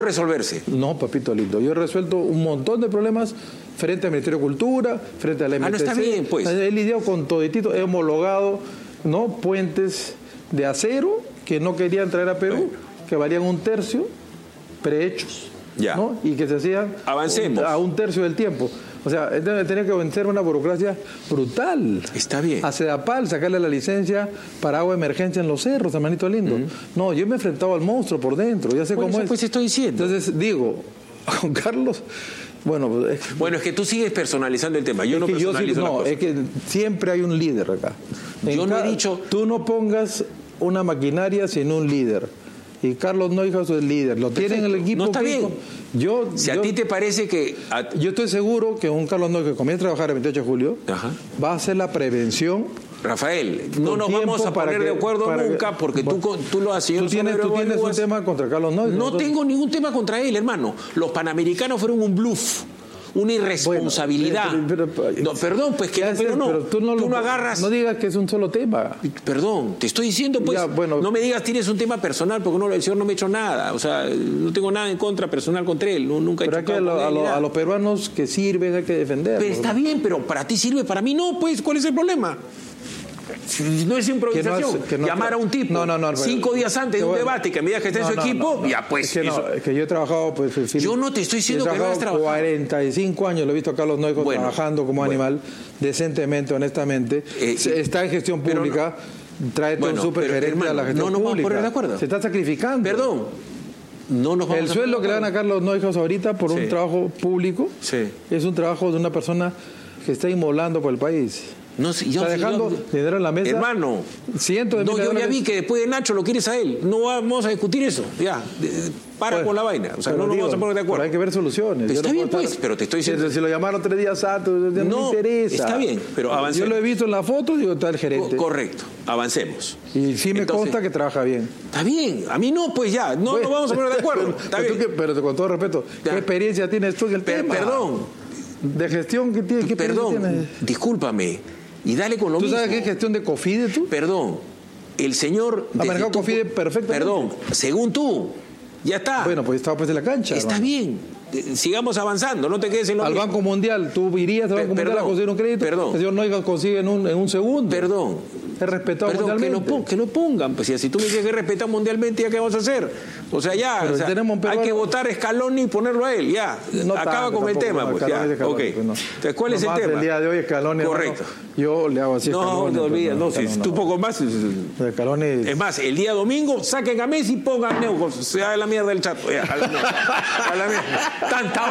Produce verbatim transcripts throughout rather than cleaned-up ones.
resolverse. No, papito lindo. Yo he resuelto un montón de problemas frente al Ministerio de Cultura, frente a la M T C. Ah, no está bien, pues. He lidiado con toditito, he homologado, ¿no?, puentes de acero que no querían traer a Perú, bueno, que valían un tercio, prehechos, ya, ¿no?, y que se hacían Avancemos. a un tercio del tiempo. O sea, tenía que vencer una burocracia brutal. Está bien. A Sedapal, sacarle la licencia para agua de emergencia en los cerros, hermanito lindo. Uh-huh. No, yo me he enfrentado al monstruo por dentro, ya sé bueno, cómo es. Pues estoy diciendo. Entonces, digo, Juan Carlos, bueno... Es, bueno, es que tú sigues personalizando el tema. Yo no personalizo yo sí, la No, cosa. es que siempre hay un líder acá. En yo no cada, he dicho... Tú no pongas una maquinaria sin un líder. Y Carlos Neuhaus es el líder. Lo tiene en el equipo. No está bien. Yo, si yo, a ti te parece que... A... Yo estoy seguro que un Carlos Neuhaus que comienza a trabajar el veintiocho de julio, ajá, va a hacer la prevención. Rafael, no nos vamos a poner que, de acuerdo nunca que, porque bueno, tú, tú lo haces. Tú tienes, tú tienes un tema contra Carlos Neuhaus. No entonces... tengo ningún tema contra él, hermano. Los panamericanos fueron un bluff. Una irresponsabilidad. Bueno, pero, pero, pero, no, perdón, pues que pero no, pero tú no, tú lo, no agarras. No digas que es un solo tema. Perdón, te estoy diciendo, pues, ya, bueno, no me digas tienes un tema personal, porque no, el señor no me ha hecho nada. O sea, no tengo nada en contra personal contra él. No, nunca he pero hecho que a, lo, a, lo, a los peruanos que sirven hay que defenderlos. Pero está bien, pero para ti sirve, para mí no, pues, ¿cuál es el problema? No es improvisación. Que no es, que no Llamar a un tipo no, no, no, cinco días antes de un debate que me diga que está en su no, equipo, no, no, ya pues. Es que, no, es que yo he trabajado, pues. En fin, yo no te estoy diciendo que no has trabajado. cuarenta y cinco años lo he visto a Carlos Neuhaus bueno, trabajando como bueno. animal, decentemente, honestamente. Eh, está en gestión pública, no, trae todo bueno, un supergerente a la gestión no, no pública. Vamos a poner de acuerdo. Se está sacrificando. Perdón. No nos vamos el sueldo que le dan a Carlos Neuhaus ahorita por sí. un trabajo público sí. es un trabajo de una persona que está inmolando por el país. No, si yo, está dejando yo, dinero en la mesa. Hermano, cientos de no, yo dólares. ya vi que después de Nacho lo quieres a él. No vamos a discutir eso. Ya, para bueno, con la vaina. O sea, no nos vamos a poner de acuerdo. Pero hay que ver soluciones. Pero está no bien, pues, estar, pero te estoy diciendo. Si, si lo llamaron tres días antes, no, no me interesa. Está bien, pero avancemos. Yo lo he visto en la foto, digo, está el gerente. Co correcto, avancemos. Y sí me Entonces, consta que trabaja bien. Está bien, a mí no, pues ya, no nos bueno, vamos a poner de acuerdo. Está pero, bien. Que, pero con todo respeto, ya. ¿qué experiencia tienes tú en el per, tema? Perdón. De gestión que tienes, ¿qué Perdón, tienes? Discúlpame. Y dale con lo ¿Tú mismo. ¿Tú sabes qué es gestión de COFIDE tú? Perdón, el señor... Ha manejado COFIDE perfectamente. Perdón, según tú, ya está. Bueno, pues estaba pues en la cancha. Está hermano. bien, sigamos avanzando, no te quedes en lo Al mismo. Banco Mundial, tú irías al Banco Mundial a conseguir un crédito. Perdón. El señor Neuhaus consigue en un, en un segundo. Perdón. Es respetado Perdón, mundialmente. Que lo, que lo pongan, pues si tú me dices que respetas mundialmente, ¿ya qué vamos a hacer? O sea, ya, o sea, tenemos un hay que votar a Scaloni y ponerlo a él, ya. No acaba tanto, con el tema, no, pues ya. Scaloni, Okay. Pues no. Entonces, ¿cuál no es el tema? El día de hoy Scaloni, correcto. Hermano, yo le hago así a No, Scaloni, no olvides, no, no, si no, tú no. poco más. Scaloni... Es más, el día domingo saquen a Messi y pongan a Neuhaus, o sea, a la mierda del chato, ya, a la mierda. A la mierda. Tanta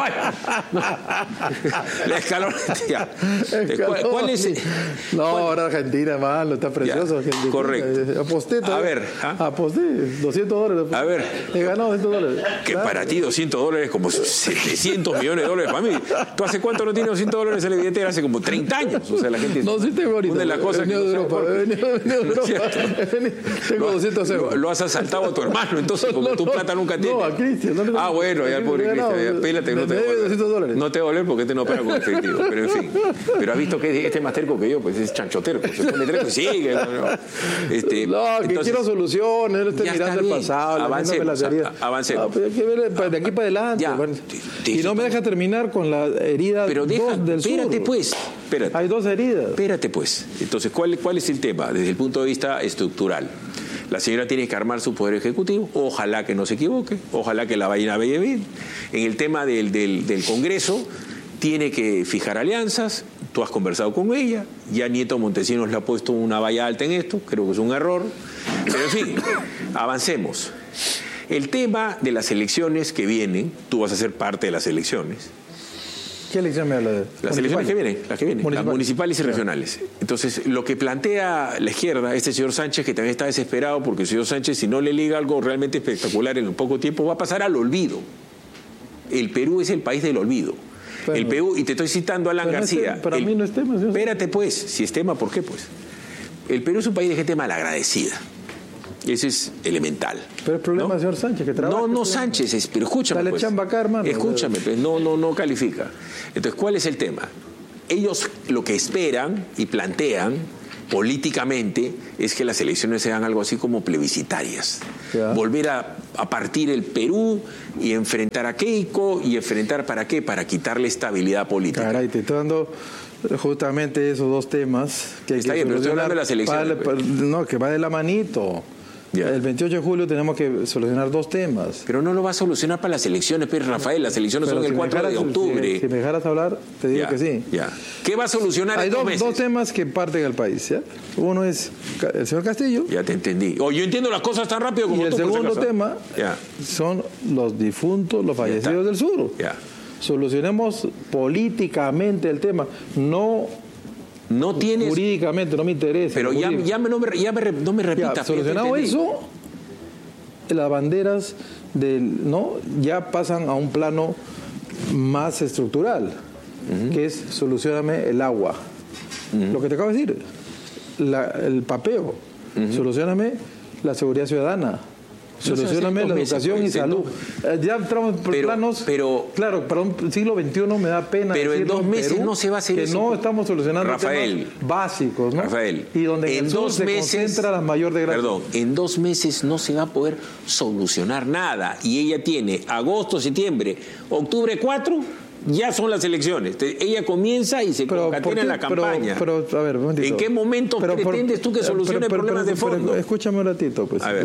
vaina. La Scaloni, ya. ¿Cuál, ¿Cuál es? No, ¿cuál? ahora Argentina, malo, está precioso. Argentina. Correcto. Aposté. A ver. ¿ah? Aposté, doscientos dólares. A ver. He ganado doscientos dólares. Que claro. Para ti doscientos dólares como setecientos millones de dólares para mí. ¿Tú hace cuánto no tienes doscientos dólares en la billetera? Hace como treinta años. O sea, la gente... No, sí tengo ahorita. Una de las cosas que... de Europa. He venido de Europa. Tengo doscientos euros. Lo, lo has asaltado a tu hermano, entonces, porque no, tu no, plata nunca tiene. No, a Cristian. No, ah, bueno, ya pobre Cristian. Pélate, no te debe doscientos dólares. No te va a doler porque este no paga con efectivo. Pero en fin. Pero has visto que este es más terco que yo, pues es chanchoterco. Se pone terco y sigue. No, no. Este, no que entonces, quiero soluciones, no estoy mirando el pasado. Avancemos. Avancemos. No, hay que ver de aquí para adelante. Ya, bueno. te, te, y no me deja terminar con la herida pero deja, dos del espérate sur. pues. Espérate. Hay dos heridas. Espérate pues. Entonces, ¿cuál, ¿cuál es el tema? Desde el punto de vista estructural. La señora tiene que armar su poder ejecutivo, ojalá que no se equivoque, ojalá que la vaina vaya bien. En el tema del, del, del Congreso, tiene que fijar alianzas, tú has conversado con ella, ya Nieto Montesinos le ha puesto una valla alta en esto, creo que es un error, pero en fin, avancemos. El tema de las elecciones que vienen, tú vas a ser parte de las elecciones. ¿Qué elección me habla de? Las elecciones que vienen, las que vienen, Municipal. las municipales y regionales. Entonces, lo que plantea la izquierda, este señor Sánchez, que también está desesperado, porque el señor Sánchez, si no le liga algo realmente espectacular en un poco tiempo, va a pasar al olvido. El Perú es el país del olvido. Bueno, el Perú, y te estoy citando a Alan no García. Es, para el, mí no es tema. ¿Sí? Espérate pues, si es tema, ¿por qué pues? El Perú es un país de gente malagradecida. Ese es elemental. Pero el problema, ¿no? Señor Sánchez, que trabaja. No, no Sánchez, es, pero escúchame. Dale pues. chamba acá, hermano. Escúchame, pues, no, no, no califica. Entonces, ¿cuál es el tema? Ellos lo que esperan y plantean políticamente es que las elecciones sean algo así como plebiscitarias. Ya. Volver a, a partir el Perú y enfrentar a Keiko, y enfrentar ¿para qué? Para quitarle estabilidad política. Caray, te estoy dando justamente esos dos temas que hay Está que bien, pero estoy hablando de las elecciones. Para- para- no, que va de la manito. Ya. El veintiocho de julio tenemos que solucionar dos temas. Pero no lo va a solucionar para las elecciones, pero Rafael, las elecciones Pero son si el me cuatro de dejaras- octubre. Si, si me dejaras hablar, te digo Ya, que sí. ya. ¿Qué va a solucionar Hay en dos, dos meses? dos temas que parten al país. ¿ya? Uno es ca- el señor Castillo Ya te entendí. O yo entiendo las cosas tan rápido como y el tú. por si segundo acaso. tema Ya, son los difuntos, los está. fallecidos del sur. ya. Solucionemos políticamente el tema, no No tienes... jurídicamente, no me interesa. Pero ya, jurídico. ya me- no me, ya me, re- no me Ya, repitas. pero solucionado te entendí. eso, las banderas del no ya pasan a un plano más estructural, que es solucioname el agua. Lo que te acabo de decir, la- el papeo, solucioname la seguridad ciudadana. se hace Solucioname en la dos meses, educación y pues, en salud. Eh, Ya entramos por Pero- planos. pero- claro, para un siglo veintiuno me da pena. Pero en decirlo dos meses Perú, no se va a hacer que eso. no estamos solucionando Rafael, temas básicos, ¿no? Rafael, y donde en, en el sur dos se meses, concentra la mayor desgracia. Perdón, en dos meses no se va a poder solucionar nada. Y ella tiene agosto, septiembre, octubre cuatro, ya son las elecciones. Te- Ella comienza y se Pero, ¿por concatena qué? en la Pero- campaña. pero, a ver, un momentito. ¿En qué momento Pero por- pretendes tú que solucione pero- pero- problemas de pero- pero fondo? escúchame un ratito, pues. A ver.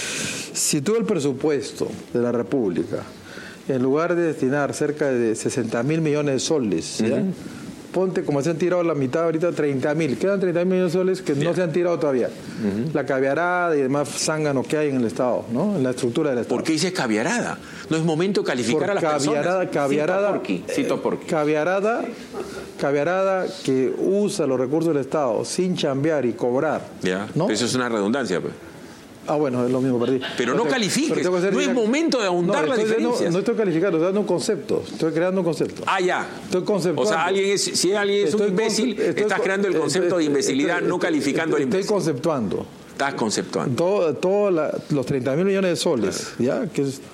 Si tú el presupuesto de la República, en lugar de destinar cerca de sesenta mil millones de soles, ¿ya? ponte como se han tirado la mitad ahorita, treinta mil, quedan treinta mil millones de soles que no se han tirado todavía. La caviarada y demás zángano que hay en el Estado, ¿no? En la estructura del Estado. ¿Por qué dices caviarada? No es momento de calificar Por a las caviarada, personas. caviarada, Cito porqui, cito eh, porqui. caviarada, caviarada que usa los recursos del Estado sin chambear y cobrar. Ya, ¿no? eso es una redundancia, pues. Ah, bueno, es lo mismo para ti. Pero no califiques, pero tengo que ser no es directo. momento de ahondar No, las estoy- no, diferencias. No, estoy calificando, estoy dando un concepto, estoy creando un concepto. Ah, ya. Estoy conceptuando. O sea, alguien es, si alguien es un Estoy imbécil, conce- estoy estás con- creando el concepto estoy- de imbecilidad, estoy- no calificando al estoy, imbécil. estoy conceptuando. Estás conceptuando. Todo, todo la- los treinta mil millones de soles, ¿ya? Que es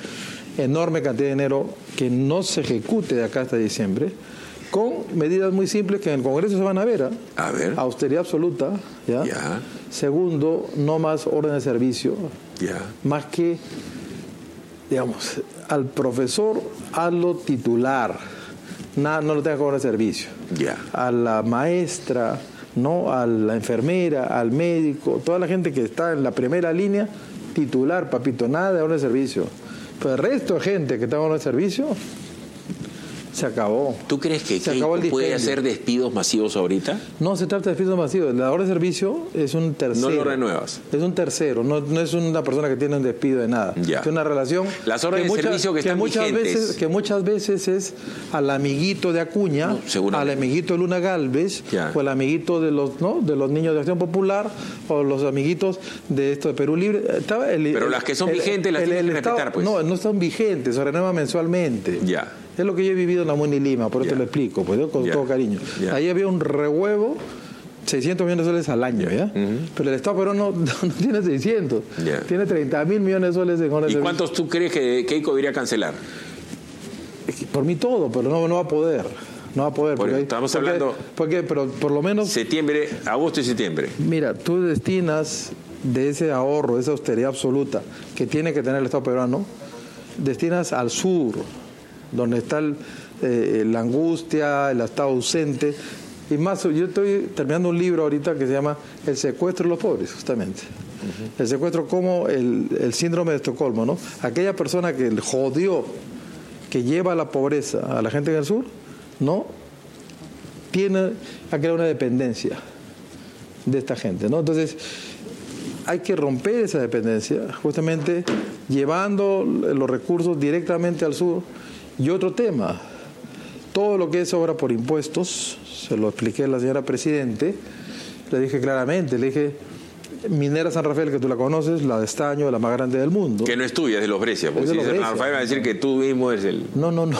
enorme cantidad de dinero que no se ejecute de acá hasta diciembre, con medidas muy simples que en el Congreso se van a ver. ¿ah? A ver. Austeridad absoluta, ¿ya? Ya. Segundo, no más orden de servicio, Ya. más que, digamos, al profesor hazlo titular, nada, no lo tenga que cobrar servicio. Ya. A la maestra, no, a la enfermera, al médico, toda la gente que está en la primera línea, titular, papito, nada de orden de servicio. Pero el resto de gente que está en orden de servicio, se acabó. ¿Tú crees que Se acabó el Keiko puede dispendio. hacer despidos masivos ahorita? No se trata de despidos masivos. La orden de servicio es un tercero. No lo renuevas. Es un tercero, no, no es una persona que tiene un despido de nada. Ya. Es una relación. Las órdenes de servicio que están muchas vigentes. veces Que muchas veces es al amiguito de Acuña, No, seguramente. al amiguito de Luna Galvez, Ya. o al amiguito de los, ¿no? de los niños de Acción Popular, o los amiguitos de esto de Perú Libre. Estaba el- Pero el- las que son el- vigentes las el- tienes el que Estado- respetar, pues. No, no están vigentes, se renueva mensualmente. Ya. Es lo que yo he vivido en la Muni Lima, por eso Ya. te lo explico, pues, ¿no? con Ya. todo cariño. Ya. Ahí había un rehuevo, seiscientos millones de soles al año, ¿ya? Pero el Estado peruano no, no tiene seiscientos, Ya. tiene treinta mil millones de soles en horas ¿Y de cuántos tú crees que Keiko debería cancelar? servicio. Por mí todo, pero no, no va a poder. No va a poder. Por porque- eso, estamos porque- hablando- Porque, pero por lo menos, Septiembre, agosto y septiembre. mira, tú destinas de ese ahorro, de esa austeridad absoluta que tiene que tener el Estado peruano, destinas al sur, donde está el, eh, la angustia, el Estado ausente. Y más, yo estoy terminando un libro ahorita que se llama El secuestro de los pobres, justamente. El secuestro como el, el síndrome de Estocolmo, ¿no? Aquella persona que jodió, que lleva a la pobreza a la gente en el sur, ¿no? Tiene, ha creado una dependencia de esta gente, ¿no? Entonces, hay que romper esa dependencia, justamente llevando los recursos directamente al sur. Y otro tema, todo lo que es obra por impuestos, se lo expliqué a la señora Presidente, le dije claramente, le dije, Minera San Rafael, que tú la conoces, la de estaño, la más grande del mundo. Que no es tuya, es de los Brescia. Porque Es de si los dices Brescia. Rafael va a decir que tú mismo eres el... No, no, no.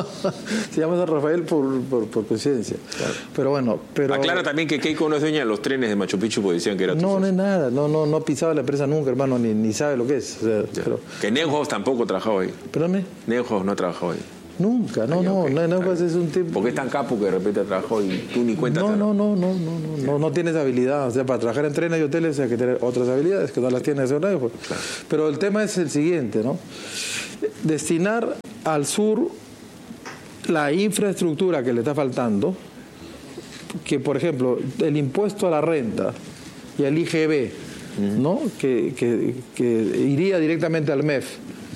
Se llama San Rafael por, por, por coincidencia. Pero bueno, pero... Aclara también que Keiko no es dueña de los trenes de Machu Picchu porque decían que era tu No, no socio. es nada. No, no, no ha pisado la empresa nunca, hermano, ni, ni sabe lo que es. O sea, Ya. pero, Que Neuhaus tampoco trabajó ahí. perdóname. Neuhaus no ha trabajado ahí. Nunca, no, Ah, ya, no, ok, no, no, está pues bien. es un tipo... Porque es tan capo que de repente trabajó y tú ni cuenta. No, no, no, no, no, no, no, no tienes habilidad. O sea, para trabajar en trenes y hoteles hay que tener otras habilidades que no las tienes en radio. Pues. Claro. Pero el tema es el siguiente, ¿no? Destinar al sur la infraestructura que le está faltando, que por ejemplo, el impuesto a la renta y al I G B, ¿no? Que, que, que iría directamente al M E F,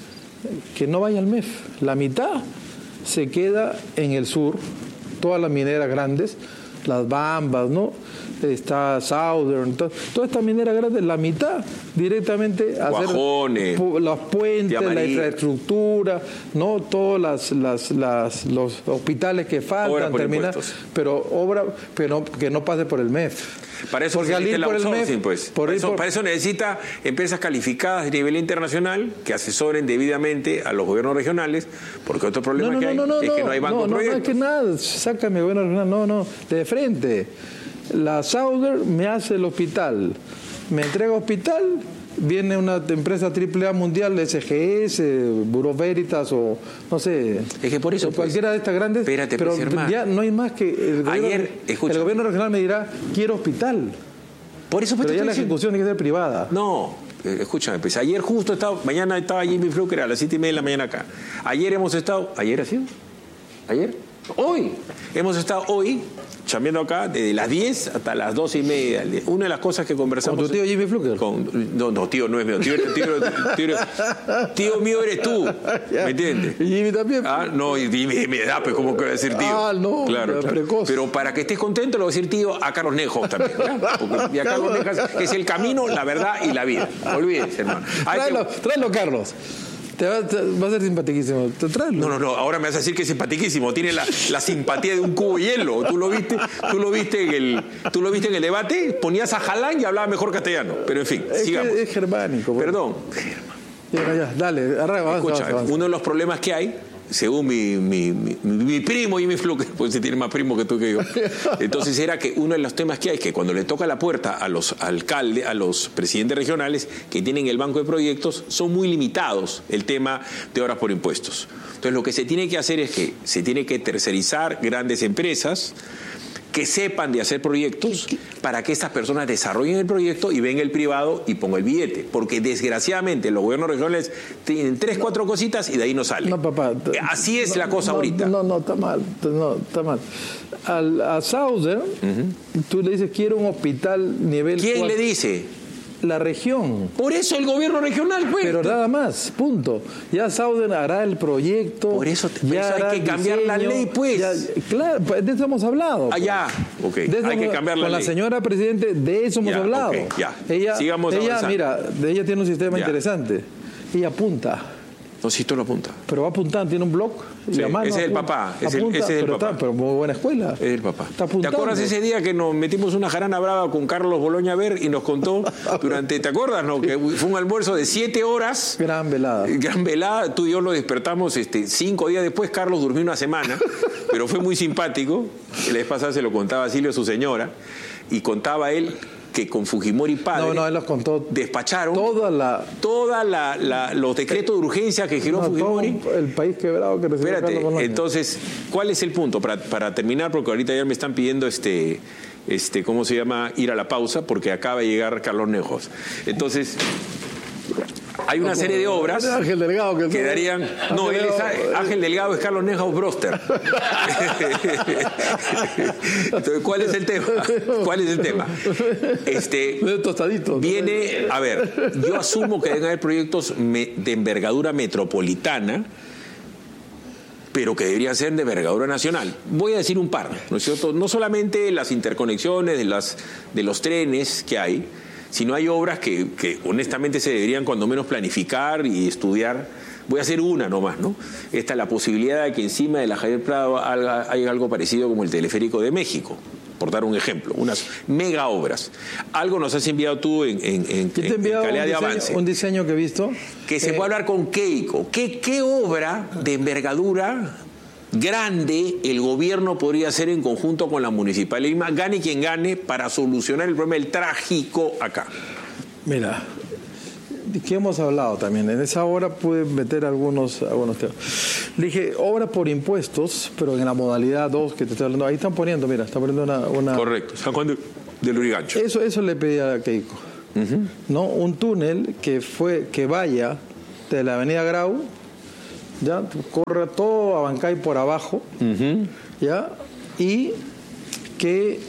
que no vaya al M E F. La mitad se queda en el sur, todas las mineras grandes, las Bambas, ¿no? Está Southern, to, todas estas mineras grandes, la mitad directamente a Guajones, hacer pu los puentes, la infraestructura, no todas las, las, las los hospitales que faltan, terminar, pero obra, pero que no pase por el M E F. Para eso Porque necesita el por el M E F, pues. por para, eso, por... para eso necesita empresas calificadas de nivel internacional que asesoren debidamente a los gobiernos regionales, porque otro problema no, no, que hay no, no, es que no hay banco no, de no, proyectos. No, es que nada, sácame gobierno regional, no, no, de frente. La Southern me hace el hospital, me entrega hospital, viene una empresa triple A mundial, S G S, Bureau Veritas o no sé, es que por eso, cualquiera pues, de estas grandes, espérate, pero pues, ya no hay más que el gobierno, ayer, el gobierno regional me dirá, quiero hospital, por eso pero ya la ejecución tiene que ser privada. No, eh, escúchame, pues ayer justo estaba, mañana estaba Jimmy Fluker a las siete y media de la mañana acá. Ayer hemos estado, ¿ayer ha sido? ¿Ayer? Hoy. Hemos estado hoy chambeando acá desde las diez hasta las doce y media. Una de las cosas que conversamos... ¿Con tu tío Jimmy Fluker? Con, no, no, tío no es mío. Tío, tío, tío, tío, tío mío eres tú. ¿Me entiendes? ¿Y Jimmy también? Ah, no, y Jimmy me da, pues, ¿cómo que voy a decir tío? Ah, no, claro, claro. Pero para que estés contento, le voy a decir tío a Carlos Nejo también. ¿Ya? Porque, y a Carlos Nejo es el camino, la verdad y la vida. Olvídense, hermano. Tráelo, que... tráelo, Carlos. Te va, te va a ser simpaticísimo. Tráelo. No, no, no. Ahora me vas a decir que es simpaticísimo. Tiene la, la simpatía de un cubo de hielo. ¿Tú lo viste? ¿Tú lo viste en el, tú lo viste en el debate? Ponías a Jalán y hablaba mejor castellano. Pero en fin, es sigamos. Que es germánico. Bueno. Perdón. Ya, ya, dale, arranca, avanza, Escucha, avanza, avanza. uno de los problemas que hay, según mi, mi, mi, mi primo Jimmy Fluker, pues se tiene más primo que tú que yo, entonces era que uno de los temas que hay es que cuando le toca la puerta a los alcaldes, a los presidentes regionales que tienen el banco de proyectos, son muy limitados el tema de obras por impuestos. Entonces lo que se tiene que hacer es que se tiene que tercerizar grandes empresas que sepan de hacer proyectos para que estas personas desarrollen el proyecto y ven el privado y ponga el billete. Porque desgraciadamente los gobiernos regionales tienen tres, cuatro cositas y de ahí no salen. No, papá. Así es no, la cosa no, ahorita. No, no, está mal. No, está mal. Al, a Southern, uh-huh. tú le dices, quiero un hospital nivel ¿Quién cuatro. le dice? La región. Por eso el gobierno regional, pues. Pero nada más, punto. Ya Southern hará el proyecto. Por eso, te, ya por eso hay que cambiar diseño, la ley, pues. Ya, claro, de eso hemos hablado. Ah, ya. Ok. De eso hay hemos, que cambiar la con ley. la señora Presidente, de eso hemos ya, hablado. Okay, ya. Ella, Sigamos ella avanzando. mira, de ella tiene un sistema ya. interesante. Ella apunta. No, si tú lo apunta. Pero va apuntando, tiene un blog. Y Sí, la mano ese es el apunta, papá. Es el, apunta, ese es el pero, papá. Está, pero muy buena escuela. Es el papá. Está ¿Te acuerdas ese día que nos metimos una jarana brava con Carlos Boloña Ver y nos contó durante, ¿te acuerdas, no? Que fue un almuerzo de siete horas. Gran velada. Gran velada. Tú y yo lo despertamos este, cinco días después. Carlos durmió una semana, pero fue muy simpático. La vez pasada se lo contaba a Silvio, su señora, y contaba él que con Fujimori padre no, no, él los contó despacharon toda la toda la, la los decretos de urgencia que giró no, Fujimori. Todo el país quebrado que recibió Espérate, Carlos Boloña. Entonces, ¿cuál es el punto? Para, para terminar, porque ahorita ya me están pidiendo este, este, ¿cómo se llama? Ir a la pausa, porque acaba de llegar Carlos Nejos. Entonces, hay una serie de obras Ángel Delgado que, que darían... Ángel No, él es Delgado, Ángel Delgado, es Carlos Nejos Broster. Entonces, ¿cuál es el tema? ¿Cuál es el tema? Este, tostadito. Viene, a ver, yo asumo que deben haber proyectos me, de envergadura metropolitana, pero que deberían ser de envergadura nacional. Voy a decir un par, ¿no es cierto? No solamente las interconexiones de, las, de los trenes que hay, sino hay obras que, que honestamente se deberían cuando menos planificar y estudiar. Voy a hacer una nomás, ¿no? Esta es la posibilidad de que encima de la Javier Prado haya algo parecido como el teleférico de México, por dar un ejemplo, unas mega obras. Algo nos has enviado tú en, en, en, Yo te he en enviado calidad un de diseño, avance. un diseño que he visto. Que se eh, puede hablar con Keiko. ¿Qué, ¿Qué obra de envergadura grande el gobierno podría hacer en conjunto con la Municipalidad de Lima, gane quien gane, para solucionar el problema del trágico acá? Mira, ¿qué hemos hablado también? En esa hora pude meter algunos, algunos temas. Le dije, obra por impuestos, pero en la modalidad dos que te estoy hablando. Ahí están poniendo, mira, están poniendo una... una... Correcto, San Juan de, de Lurigancho. Eso, eso le pedí a Keiko. Uh-huh. ¿No? Un túnel que, fue, que vaya de la avenida Grau, ya, corre todo a Bancay por abajo, uh-huh. ya, y que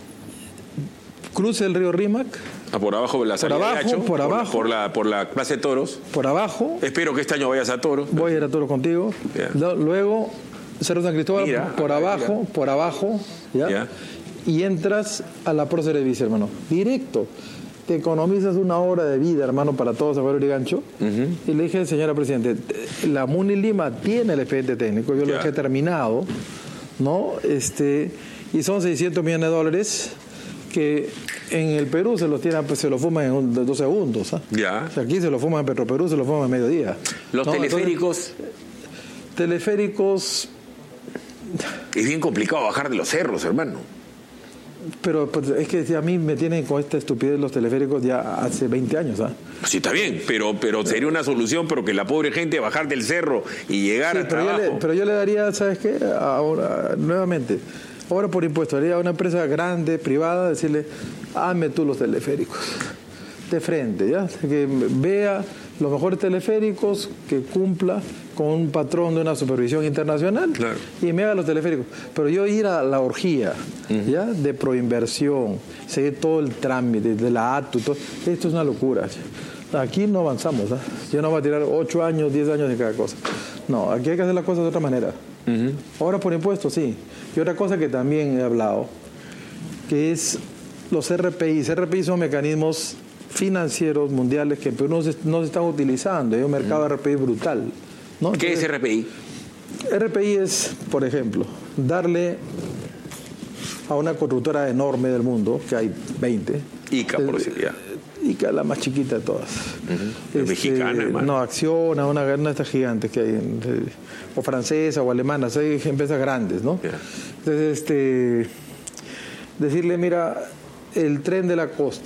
cruce el río Rímac. Ah, por abajo de la salida por abajo, de Hacho, por, por abajo, por la por la Plaza de Toros. Por abajo. Espero que este año vayas a Toros. Voy a ir a Toros contigo. Yeah. Luego Cerro San Cristóbal, mira, por acá, abajo, mira. por abajo, ya. Yeah. Y entras a la prócer de Vice, hermano. Directo. Te economizas una hora de vida, hermano, para todos San Juan de Lurigancho. Uh-huh. Y le dije, señora Presidente, la Muni Lima tiene el expediente técnico, yo yeah. lo dejé terminado, ¿no? Este, y son seiscientos millones de dólares que en el Perú se los tiene, pues, se los fuman en un, dos segundos. ¿eh? Ya. O sea, aquí se los fuman en Petroperú, se los fuman en mediodía. Los ¿no? teleféricos. Entonces, teleféricos. Es bien complicado bajar de los cerros, hermano. Pero pues, es que a mí me tienen con esta estupidez los teleféricos ya hace veinte años. ¿eh? Sí, está bien, pero, pero sería una solución, pero que la pobre gente bajar del cerro y llegar sí, a pero trabajo. Yo le, pero yo le daría, ¿sabes qué? Ahora, nuevamente, ahora por impuesto, haría a una empresa grande, privada, decirle, hazme tú los teleféricos. De frente, ¿ya? Que vea los mejores teleféricos, que cumpla con un patrón de una supervisión internacional, claro. y me haga los teleféricos. Pero yo ir a la orgía, uh-huh. ¿ya? De proinversión, seguir todo el trámite, de la A T U, todo, esto es una locura. Aquí no avanzamos, ¿eh? Yo no voy a tirar ocho años, diez años de cada cosa. No, aquí hay que hacer las cosas de otra manera. Uh-huh. Ahora por impuestos, sí. Y otra cosa que también he hablado, que es los R P I. R P I son mecanismos financieros mundiales que en Perú no se, no se están utilizando. Hay un mercado de R P I brutal, ¿no? Entonces, ¿qué es R P I? R P I es, por ejemplo, darle a una constructora enorme del mundo, que hay veinte. I C A, por decir ya. I C A, la más chiquita de todas. Uh-huh. Este, mexicana, hermano. No, Acciona, una, una de estas gigantes que hay, en, o francesa o alemana, hay empresas grandes, ¿no? Yeah. Entonces, este, decirle, mira, el tren de la costa,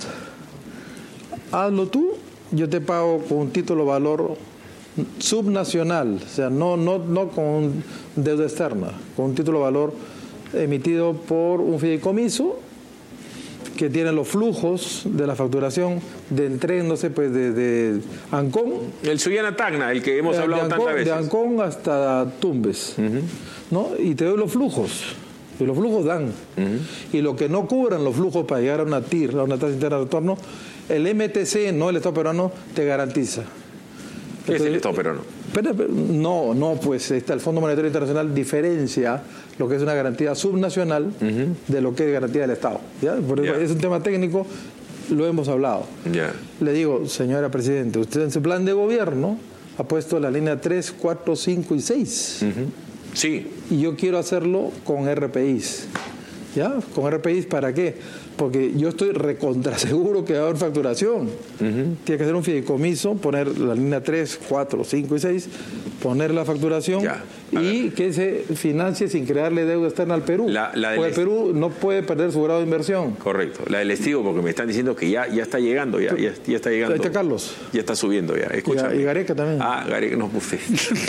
hazlo tú, yo te pago con un título valor subnacional, o sea, no, no, no con deuda externa, con un título valor emitido por un fideicomiso que tiene los flujos de la facturación del tren, no sé, pues de, de Ancón. El Sullana Tacna, el que hemos de, hablado de Ancón, tantas veces. De Ancón hasta Tumbes, uh-huh. ¿no? Y te doy los flujos. Y los flujos dan. Uh-huh. Y lo que no cubran los flujos para llegar a una T I R, a una tasa interna de retorno, el M T C, no el Estado peruano, te garantiza. ¿Qué es el Estado peruano? Pero, pero, no, no, pues está el Fondo Monetario Internacional diferencia lo que es una garantía subnacional uh-huh. de lo que es garantía del Estado. ¿Ya? Por eso yeah. es un tema técnico, lo hemos hablado. Yeah. Le digo, señora Presidente, usted en su plan de gobierno ha puesto la línea tres, cuatro, cinco y seis. Uh-huh. Sí. Y yo quiero hacerlo con R P Is. ¿Ya? ¿Con R P Is para qué? Porque yo estoy recontraseguro que va a haber facturación. Uh-huh. Tiene que hacer un fideicomiso, poner la línea tres, cuatro, cinco y seis, poner la facturación ya, y que se financie sin crearle deuda externa al Perú. La, la porque el Perú no puede perder su grado de inversión. Correcto. La del Estivo, porque me están diciendo que ya, ya está llegando, ya, ya, ya está llegando. Ahí está Carlos. Ya está subiendo ya. Escúchame. Y, y Gareca también. Ah, Gareca, no puse.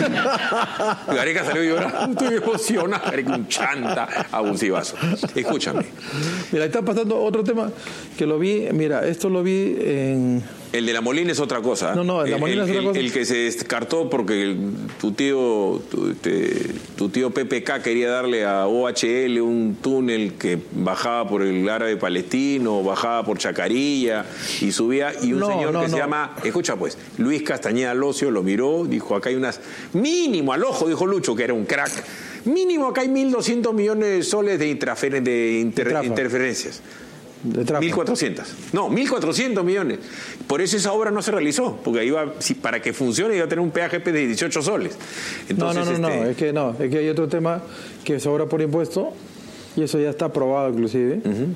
Gareca salió llorando, estoy emocionado. Gareca un chanta abusivazo. Escúchame. Mira, está pasando otro tema que lo vi, mira, esto lo vi en... El de la Molina es otra cosa. No, no, el de la Molina el, es otra el, cosa. El que se descartó porque el, tu tío tu, te, tu tío P P K quería darle a O H L un túnel que bajaba por el árabe palestino, bajaba por Chacarilla y subía, y un no, señor no, que no. se llama, escucha pues, Luis Castañeda Locio lo miró, dijo, acá hay unas, mínimo al ojo, dijo Lucho, que era un crack, mínimo acá hay mil doscientos millones de soles de, intrafer, de, inter, de interferencias. mil cuatrocientos. No, mil cuatrocientos millones. Por eso esa obra no se realizó, porque iba, si, para que funcione iba a tener un peaje de dieciocho soles. Entonces, no, no, no, este... no, es que no, es que hay otro tema que es obra por impuesto, y eso ya está aprobado inclusive, uh-huh.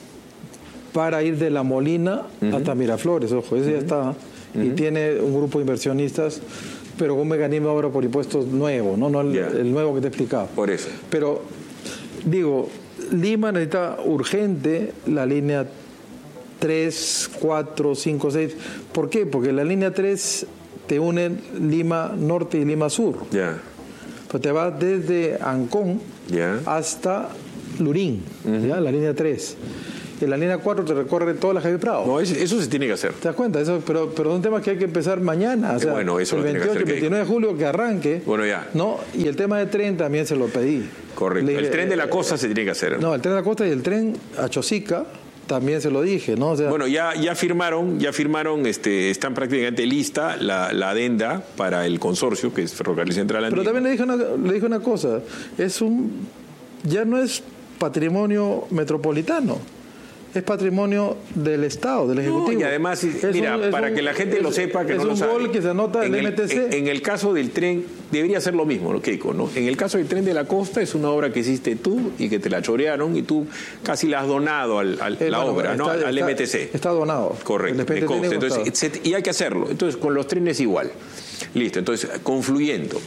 para ir de La Molina uh-huh. hasta Miraflores, ojo, eso uh-huh. ya está, uh-huh. y tiene un grupo de inversionistas, pero con un mecanismo de obra por impuestos nuevo, no, no el, yeah. el nuevo que te he explicado. Por eso. Pero, digo, Lima necesita urgente la línea tres, cuatro, cinco, seis. ¿Por qué? Porque la línea tres te une Lima Norte y Lima Sur. Ya. Yeah. Pues te va desde Ancón yeah. hasta Lurín, uh-huh. ¿ya? La línea tres. Y la línea cuatro te recorre toda la Jaime Prado. No, eso, eso se tiene que hacer. ¿Te das cuenta? Eso, pero, pero son temas que hay que empezar mañana. O sea, bueno, eso el veintiocho, el veintinueve de julio que arranque. Bueno, ya. ¿No? Y el tema de tren también se lo pedí. Correcto. Le, el tren de la costa eh, se tiene que hacer. No, el tren de la costa y el tren a Chosica también se lo dije, ¿no? O sea, bueno, ya, ya firmaron, ya firmaron, este, están prácticamente lista la, la adenda para el consorcio, que es Ferrocarril Central Andino. Pero también le dije una, le dije una cosa, es un, ya no es patrimonio metropolitano. Es patrimonio del Estado, del Ejecutivo. No, y además, es mira, un, para un, que la gente es, lo sepa, que no lo sabe. Es un gol que se anota en el M T C. En, en el caso del tren, debería ser lo mismo, ¿no, Keiko? ¿no? En el caso del tren de la costa, es una obra que hiciste tú y que te la chorearon y tú casi la has donado al, al, eh, la bueno, obra, está, ¿no? al está, M T C. Está donado. Correcto, me consta. Entonces, se, y hay que hacerlo. Entonces, con los trenes igual. Listo, entonces, confluyendo.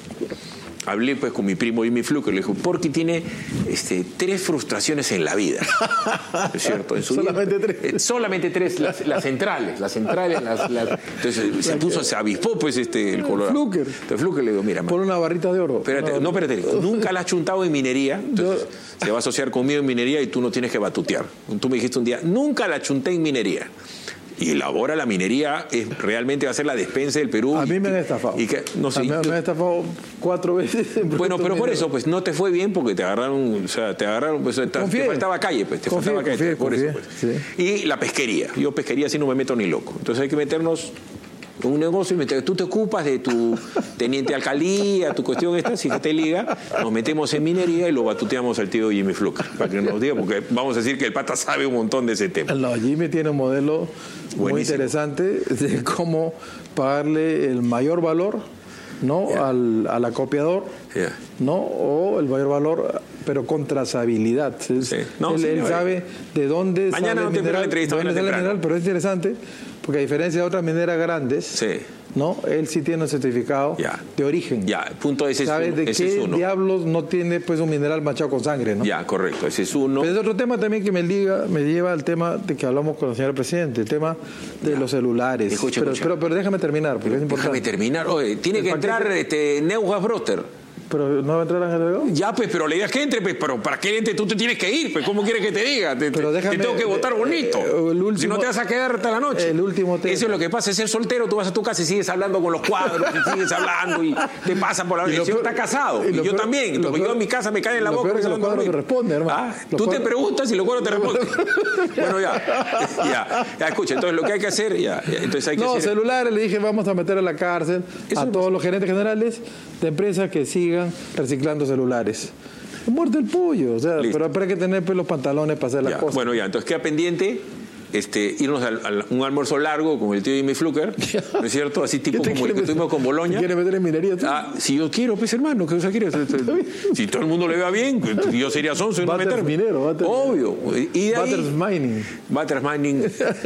Hablé pues con mi primo Jimmy Fluker, le dijo, Porky tiene este, tres frustraciones en la vida. ¿Es cierto? En su solamente vida, tres. Eh, solamente tres, las, las centrales, las centrales, las, las, entonces se puso, se avispó pues este el Colorado. Fluker. Entonces Fluker le digo, mira, por una barrita de oro. Espérate, no, espérate, nunca la has chuntado en minería, entonces no. Se va a asociar conmigo en minería y tú no tienes que batutear. Tú me dijiste un día, nunca la chunté en minería. Y elabora la minería, es, realmente va a ser la despensa del Perú. A y, mí me han estafado. Y que, no sé, a mí yo, me han estafado cuatro veces. Bueno, pero por eso, pues no te fue bien porque te agarraron, o sea, te agarraron, pues confíe, te faltaba calle, pues te confíe, faltaba confíe, calle. Por confíe, eso, pues. Sí. Y la pesquería. Yo pesquería sí no me meto ni loco. Entonces hay que meternos en un negocio y meter, tú te ocupas de tu teniente alcaldía, tu cuestión esta, si te liga, nos metemos en minería y lo batuteamos al tío Jimmy Fluker, para que nos diga, porque vamos a decir que el pata sabe un montón de ese tema. No, Jimmy tiene un modelo buenísimo, muy interesante de cómo pagarle el mayor valor, ¿no? Yeah. Al, al acopiador, yeah. ¿no? O el mayor valor, pero con trazabilidad. Sí. No, él sí, él sabe de dónde mañana sale no te el mineral, entrevista, dónde sale el mineral, pero es interesante porque a diferencia de otras mineras grandes, sí. ¿no? Él sí tiene un certificado ya. de origen. Ya, punto ese es uno. ¿Sabes de ese qué es uno. diablos no tiene pues un mineral manchado con sangre, ¿no? Ya, correcto, ese es uno. Pero es otro tema también que me liga, me lleva al tema de que hablamos con el señor presidente, el tema de ya. los celulares. Escucha, pero, escucha. Pero, pero déjame terminar, porque es importante. Déjame terminar. Oye, tiene el que paquete... entrar este, Neuhaus Broster. ¿Pero no va a entrar Ángel Delgado? Ya, pues, pero la idea es que entre, pues, pero para que entre tú te tienes que ir, pues, ¿cómo quieres que te diga? Te, pero déjame, te tengo que votar bonito. Eh, último, si no te vas a quedar hasta la noche. El último tema. Eso es lo que pasa, es ser soltero, tú vas a tu casa y sigues hablando con los cuadros, y sigues hablando y te pasa por la noche. El señor está casado, y, y yo peor, también. Porque peor, yo en mi casa me cae en la boca. Pero los cuadros te responden, hermano. Ah, tú cuadros... te preguntas y los cuadros te responden. Bueno, ya, ya, ya, escucha, entonces lo que hay que hacer, ya, ya entonces hay que No, hacer... celulares, le dije, vamos a meter a la cárcel Eso a todos los gerentes generales de empresas que sigan reciclando celulares. Muerte el pollo, o sea, Listo. pero hay que tener pues, los pantalones para hacer las ya. cosas. Bueno, ya, entonces queda pendiente este, irnos a un almuerzo largo con el tío Jimmy Fluker, ¿no es cierto? Así tipo como el que tuvimos con Boloña. ¿Quieres meter en minería tú? Ah, si yo quiero, pues hermano, ¿qué cosa quieres? Si todo el mundo le va bien, yo sería sonso y no meterme. minero, Butters, obvio. Y de ahí, Butters Mining. Butters Mining.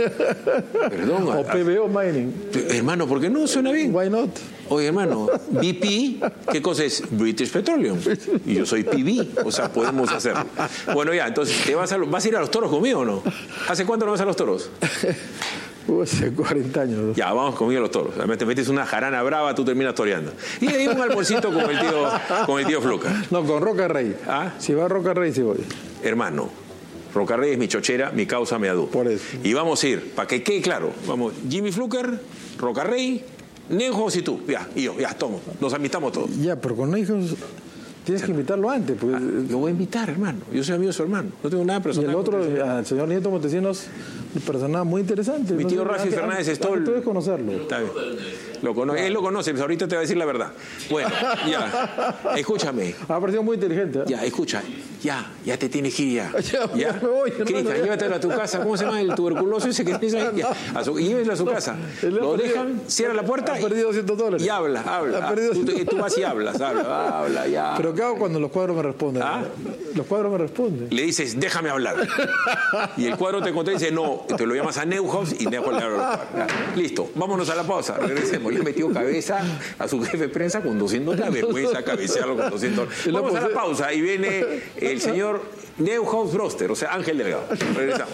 Perdón. O P B O Mining. Hermano, ¿por qué no? Suena bien. Why not? Oye, hermano, B P, ¿qué cosa es? British Petroleum. Y yo soy P B, o sea, podemos hacerlo. Bueno, ya, entonces, ¿te vas a, vas a ir a los toros conmigo o no? ¿Hace cuánto no vas a los toros? Uh, hace cuarenta años. Ya, vamos conmigo a los toros. Te metes una jarana brava, tú terminas toreando. Y ahí un almuercito con el tío, con el tío Fluca. No, con Roca Rey. ¿Ah? Si va a Roca Rey, sí voy. Hermano, Roca Rey es mi chochera, mi causa, mi adu. Por eso. Y vamos a ir, para que quede claro, vamos, Jimmy Fluker, Roca Rey, Neuhaus y tú, ya, y yo, ya, tomo, nos amistamos todos. Ya, pero con Neuhaus tienes que invitarlo antes. Porque... Ah, lo voy a invitar, hermano, yo soy amigo de su hermano, no tengo nada personal. Y el otro, al señor Nieto Montesinos, un personaje muy interesante. Mi tío no sé, Rafi antes, Fernández Stoll. Tú debes conocerlo. Está bien. Lo cono él lo conoce, pues ahorita te va a decir la verdad. Bueno, ya, escúchame. Ha parecido muy inteligente. ¿eh? Ya, escucha, ya, ya te tienes que ir ya. Ya, ya me voy. Cristian, llévatelo a tu casa. ¿Cómo se llama el tuberculoso ese que tienes ahí? Ya, a su, llévelo a su casa. Lo dejan, cierra la puerta. Ha perdido doscientos dólares. Y habla, habla. Tú, tú vas y hablas, habla, habla, ya. Pero ¿qué hago cuando los cuadros me responden? ¿Ah? Los cuadros me responden. Le dices, déjame hablar. Y el cuadro te contesta y dice, no. Te lo llamas a Neuhaus y Neuhaus le habla a los cuadros. Listo, vámonos a la pausa. Regresemos. mismo, le ha metido cabeza a su jefe de prensa con doscientos dólares. La vergüenza cabecearlo con doscientos dólares. Vamos a la pausa y viene el señor Neuhaus Broster, o sea, Ángel Delgado. Regresamos.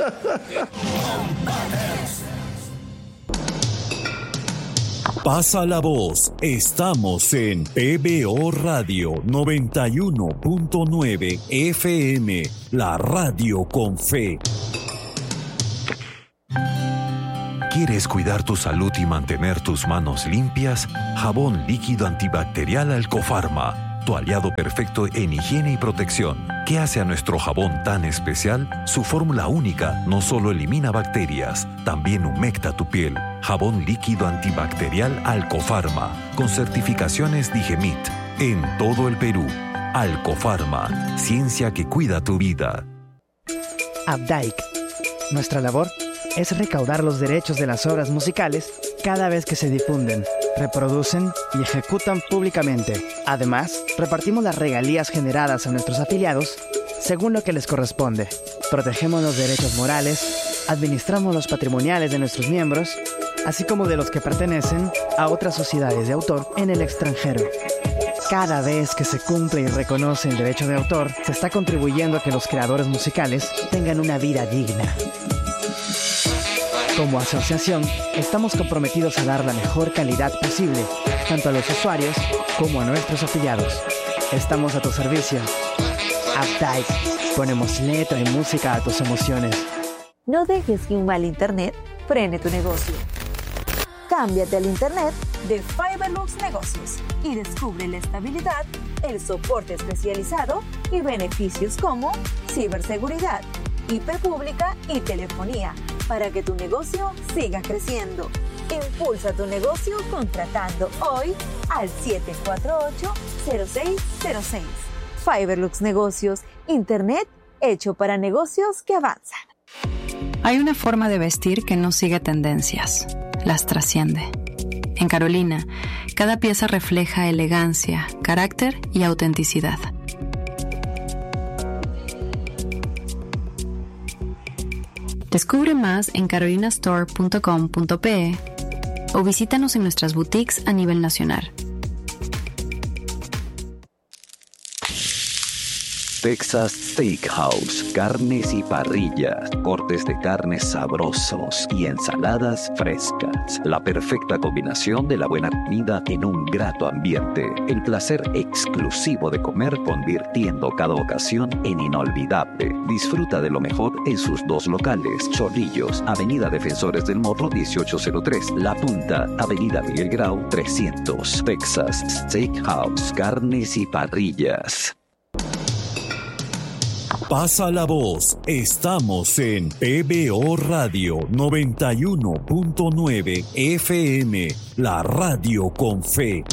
Pasa la voz. Estamos en P B O Radio noventa y uno punto nueve F M, la radio con fe. ¿Quieres cuidar tu salud y mantener tus manos limpias? Jabón líquido antibacterial Alcofarma, tu aliado perfecto en higiene y protección. ¿Qué hace a nuestro jabón tan especial? Su fórmula única no solo elimina bacterias, también humecta tu piel. Jabón líquido antibacterial Alcofarma, con certificaciones Digemit, en todo el Perú. Alcofarma, ciencia que cuida tu vida. Updike. Nuestra labor es recaudar los derechos de las obras musicales cada vez que se difunden, reproducen y ejecutan públicamente. Además, repartimos las regalías generadas a nuestros afiliados según lo que les corresponde. Protegemos los derechos morales, administramos los patrimoniales de nuestros miembros, así como de los que pertenecen a otras sociedades de autor en el extranjero. Cada vez que se cumple y reconoce el derecho de autor, se está contribuyendo a que los creadores musicales tengan una vida digna. Como asociación, estamos comprometidos a dar la mejor calidad posible, tanto a los usuarios como a nuestros afiliados. Estamos a tu servicio. Updike. Ponemos letra y música a tus emociones. No dejes que un mal internet frene tu negocio. Cámbiate al internet de Fiberlux Negocios y descubre la estabilidad, el soporte especializado y beneficios como ciberseguridad, I P pública y telefonía para que tu negocio siga creciendo. Impulsa tu negocio contratando hoy al siete cuatro ocho, cero seis cero seis. Fiberlux Negocios, internet hecho para negocios que avanzan. Hay una forma de vestir que no sigue tendencias, las trasciende. En Carolina, cada pieza refleja elegancia, carácter y autenticidad. Descubre más en carolina store punto com punto pe o visítanos en nuestras boutiques a nivel nacional. Texas Steakhouse, carnes y parrillas, cortes de carnes sabrosos y ensaladas frescas. La perfecta combinación de la buena comida en un grato ambiente. El placer exclusivo de comer convirtiendo cada ocasión en inolvidable. Disfruta de lo mejor en sus dos locales. Chorrillos, Avenida Defensores del Morro dieciocho cero tres. La Punta, Avenida Miguel Grau trescientos. Texas Steakhouse, carnes y parrillas. Pasa la voz. Estamos en P B O Radio noventa y uno punto nueve F M, la radio con fe.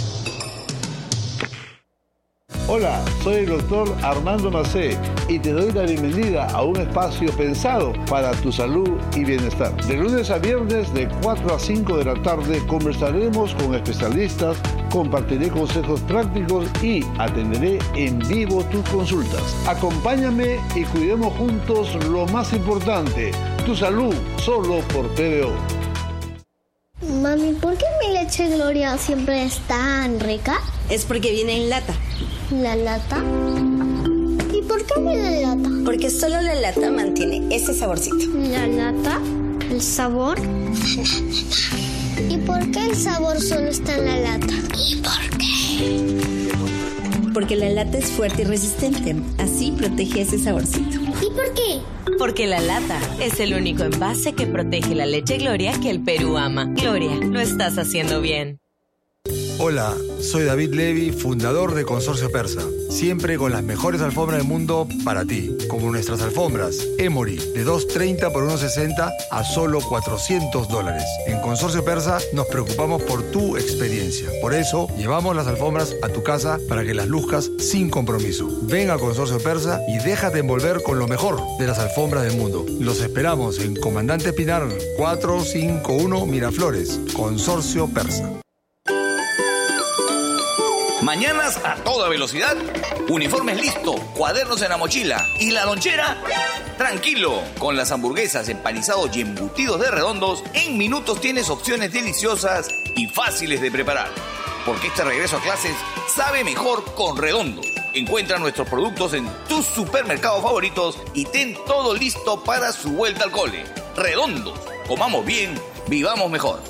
Hola, soy el doctor Armando Macé y te doy la bienvenida a un espacio pensado para tu salud y bienestar. De lunes a viernes de cuatro a cinco de la tarde conversaremos con especialistas, compartiré consejos prácticos y atenderé en vivo tus consultas. Acompáñame y cuidemos juntos lo más importante, tu salud, solo por P B O. Mami, ¿por qué mi leche Gloria siempre es tan rica? Es porque viene en lata. ¿La lata? ¿Y por qué viene en lata? Porque solo la lata mantiene ese saborcito. ¿La lata? ¿El sabor? ¿Y por qué el sabor solo está en la lata? ¿Y por qué? Porque la lata es fuerte y resistente. Así protege ese saborcito. ¿Y por qué? Porque la lata es el único envase que protege la leche Gloria que el Perú ama. Gloria, lo estás haciendo bien. Hola, soy David Levy, fundador de Consorcio Persa. Siempre con las mejores alfombras del mundo para ti. Como nuestras alfombras Emory, de dos treinta por uno sesenta a solo cuatrocientos dólares. En Consorcio Persa nos preocupamos por tu experiencia. Por eso, llevamos las alfombras a tu casa para que las luzcas sin compromiso. Ven a Consorcio Persa y déjate envolver con lo mejor de las alfombras del mundo. Los esperamos en Comandante Pinar cuatrocientos cincuenta y uno Miraflores. Consorcio Persa. Mañanas a toda velocidad, uniformes listo, cuadernos en la mochila y la lonchera, tranquilo. Con las hamburguesas, empanizados y embutidos de Redondos, en minutos tienes opciones deliciosas y fáciles de preparar. Porque este regreso a clases sabe mejor con Redondos. Encuentra nuestros productos en tus supermercados favoritos y ten todo listo para su vuelta al cole. Redondos, comamos bien, vivamos mejor.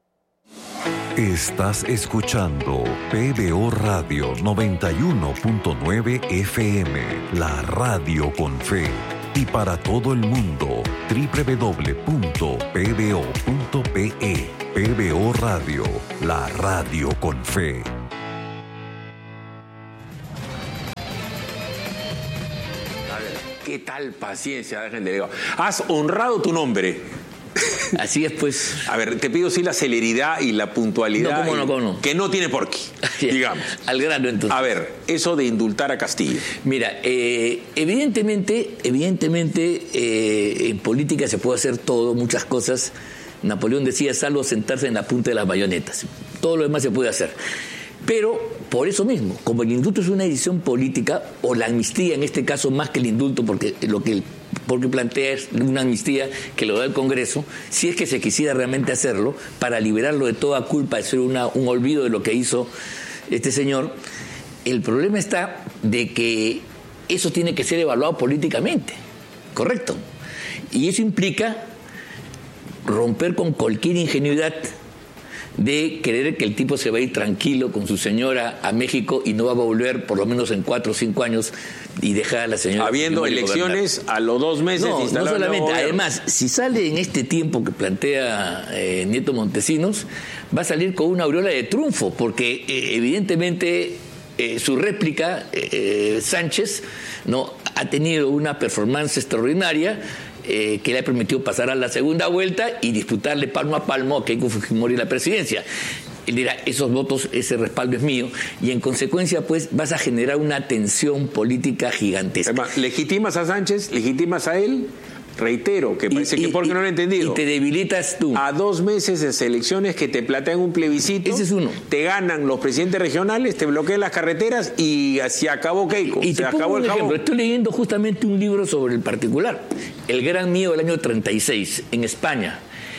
Estás escuchando P B O Radio noventa y uno punto nueve F M, la radio con fe. Y para todo el mundo, doble u doble u doble u punto p b o punto p e. P B O Radio, la radio con fe. A ver, ¿qué tal paciencia? Has honrado tu nombre. Así es, pues. A ver, te pido sí la celeridad y la puntualidad. No, cómo no, cómo no. Que no tiene por qué, digamos. Al grano, entonces. A ver, eso de indultar a Castillo. Mira, eh, evidentemente, evidentemente, eh, en política se puede hacer todo, muchas cosas. Napoleón decía, salvo sentarse en la punta de las bayonetas. Todo lo demás se puede hacer. Pero, por eso mismo, como el indulto es una decisión política, o la amnistía en este caso más que el indulto, porque lo que el porque plantea es una amnistía que lo da el Congreso, si es que se quisiera realmente hacerlo, para liberarlo de toda culpa, de ser una, un olvido de lo que hizo este señor. El problema está de que eso tiene que ser evaluado políticamente, ¿correcto? Y eso implica romper con cualquier ingenuidad de creer que el tipo se va a ir tranquilo con su señora a México y no va a volver por lo menos en cuatro o cinco años y dejar a la señora... Habiendo elecciones gobernar. A los dos meses... No, no solamente. Además, si sale en este tiempo que plantea eh, Nieto Montesinos, va a salir con una aureola de triunfo, porque eh, evidentemente eh, su réplica, eh, Sánchez, no ha tenido una performance extraordinaria, Eh, que le ha permitido pasar a la segunda vuelta y disputarle palmo a palmo a Keiko Fujimori la presidencia. Él dirá, esos votos, ese respaldo es mío, y en consecuencia pues vas a generar una tensión política gigantesca. Además, legitimas a Sánchez, legitimas a él, reitero, que parece y, que porque y, no lo he entendido. Y te debilitas tú. A dos meses de elecciones que te plantean un plebiscito. Ese es uno. Te ganan los presidentes regionales, te bloquean las carreteras y se acabó Keiko. Y se te acabó un el ejemplo. jabón. Estoy leyendo justamente un libro sobre el particular. El Gran Miedo del año treinta y seis, en España.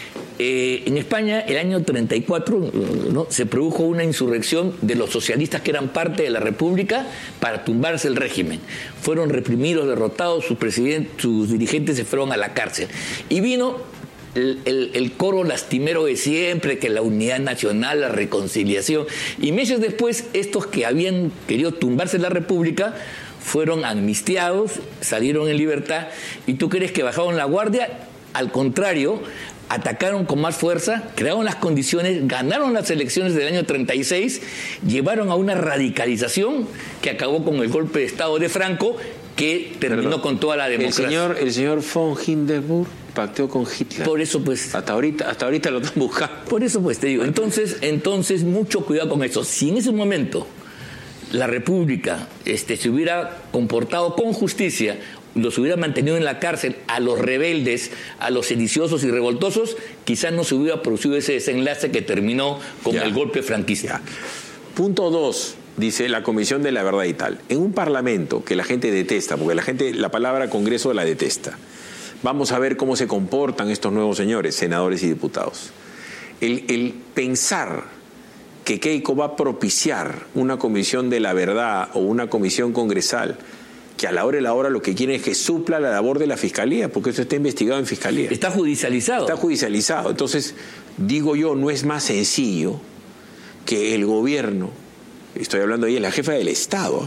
Eh, en España, el año treinta y cuatro, ¿no?, se produjo una insurrección de los socialistas que eran parte de la República para tumbarse el régimen. Fueron reprimidos, derrotados, sus, presidentes, sus dirigentes se fueron a la cárcel. Y vino el, el, el coro lastimero de siempre, que la unidad nacional, la reconciliación. Y meses después, estos que habían querido tumbarse la República fueron amnistiados, salieron en libertad. ¿Y tú crees que bajaron la guardia? Al contrario, atacaron con más fuerza, crearon las condiciones, ganaron las elecciones del año treinta y seis, llevaron a una radicalización que acabó con el golpe de Estado de Franco, que terminó Perdón. con toda la democracia. El señor, el señor von Hindenburg pacteó con Hitler. Por eso pues... Hasta ahorita, hasta ahorita lo están buscando. Por eso pues te digo, entonces, entonces mucho cuidado con eso. Si en ese momento la República este, se hubiera comportado con justicia, los hubiera mantenido en la cárcel a los rebeldes, a los sediciosos y revoltosos, quizás no se hubiera producido ese desenlace que terminó con ya. el golpe franquista. Ya. Punto dos, dice la Comisión de la Verdad y tal. En un parlamento que la gente detesta, porque la gente, la palabra Congreso la detesta, vamos a ver cómo se comportan estos nuevos señores, senadores y diputados. El, el pensar que Keiko va a propiciar una comisión de la verdad o una comisión congresal que a la hora de la hora lo que quieren es que supla la labor de la Fiscalía, porque eso está investigado en Fiscalía. Está judicializado. Está judicializado. Entonces, digo yo, no es más sencillo que el gobierno, estoy hablando ahí de la jefa del Estado,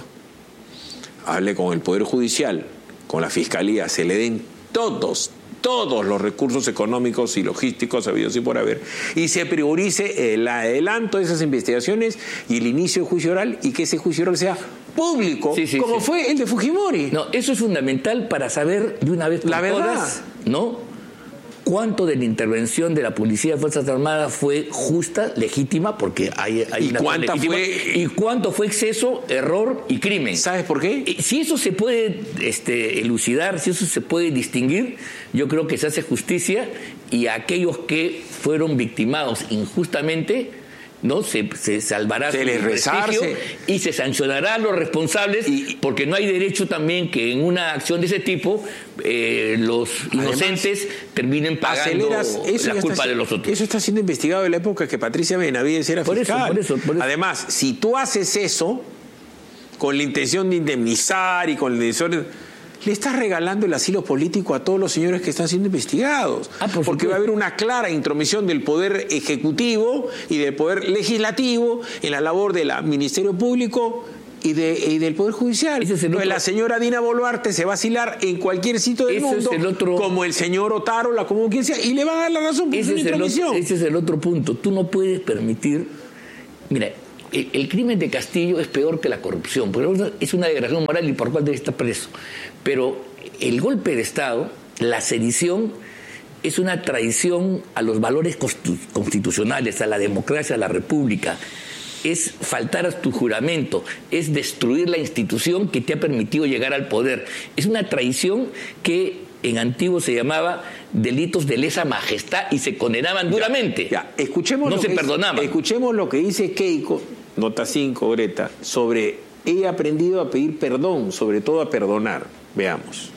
hable con el Poder Judicial, con la Fiscalía, se le den todos, todos los recursos económicos y logísticos habidos y por haber, y se priorice el adelanto de esas investigaciones y el inicio del juicio oral, y que ese juicio oral sea público, sí, sí, como sí. fue el de Fujimori. No, eso es fundamental para saber de una vez por la verdad, todas, ¿no?, cuánto de la intervención de la Policía de Fuerzas Armadas fue justa, legítima, porque hay, hay ¿Y una cuánta legítima, fue y cuánto fue exceso, error y crimen. ¿Sabes por qué? Si eso se puede este, elucidar, si eso se puede distinguir, yo creo que se hace justicia, y a aquellos que fueron victimados injustamente ¿no? Se, se salvará se su les prestigio y se sancionará a los responsables, y, porque no hay derecho también que en una acción de ese tipo eh, los inocentes además, terminen pagando eso la culpa está, de los otros. Eso está siendo investigado en la época que Patricia Benavides era por fiscal. Eso, por eso, por eso. Además, si tú haces eso con la intención de indemnizar y con la intención... le estás regalando el asilo político a todos los señores que están siendo investigados. Ah, por porque va a haber una clara intromisión del poder ejecutivo y del poder legislativo en la labor del Ministerio Público y, de, y del Poder Judicial. Ese es el otro... La señora Dina Boluarte se va a asilar en cualquier sitio del ese mundo, es el otro... como el señor Otárola, como quien sea, y le va a dar la razón por ese su es intromisión. El otro, ese es el otro punto. Tú no puedes permitir... Mira, el, el crimen de Castillo es peor que la corrupción, porque es una degradación moral y por cual debe estar preso. Pero el golpe de Estado, la sedición, es una traición a los valores constitucionales, a la democracia, a la república. Es faltar a tu juramento, es destruir la institución que te ha permitido llegar al poder. Es una traición que en antiguo se llamaba delitos de lesa majestad y se condenaban duramente. Ya, ya. Escuchemos no lo se que perdonaban. Dice, escuchemos lo que dice Keiko, nota cinco, Greta, sobre he aprendido a pedir perdón, sobre todo a perdonar. Veamos.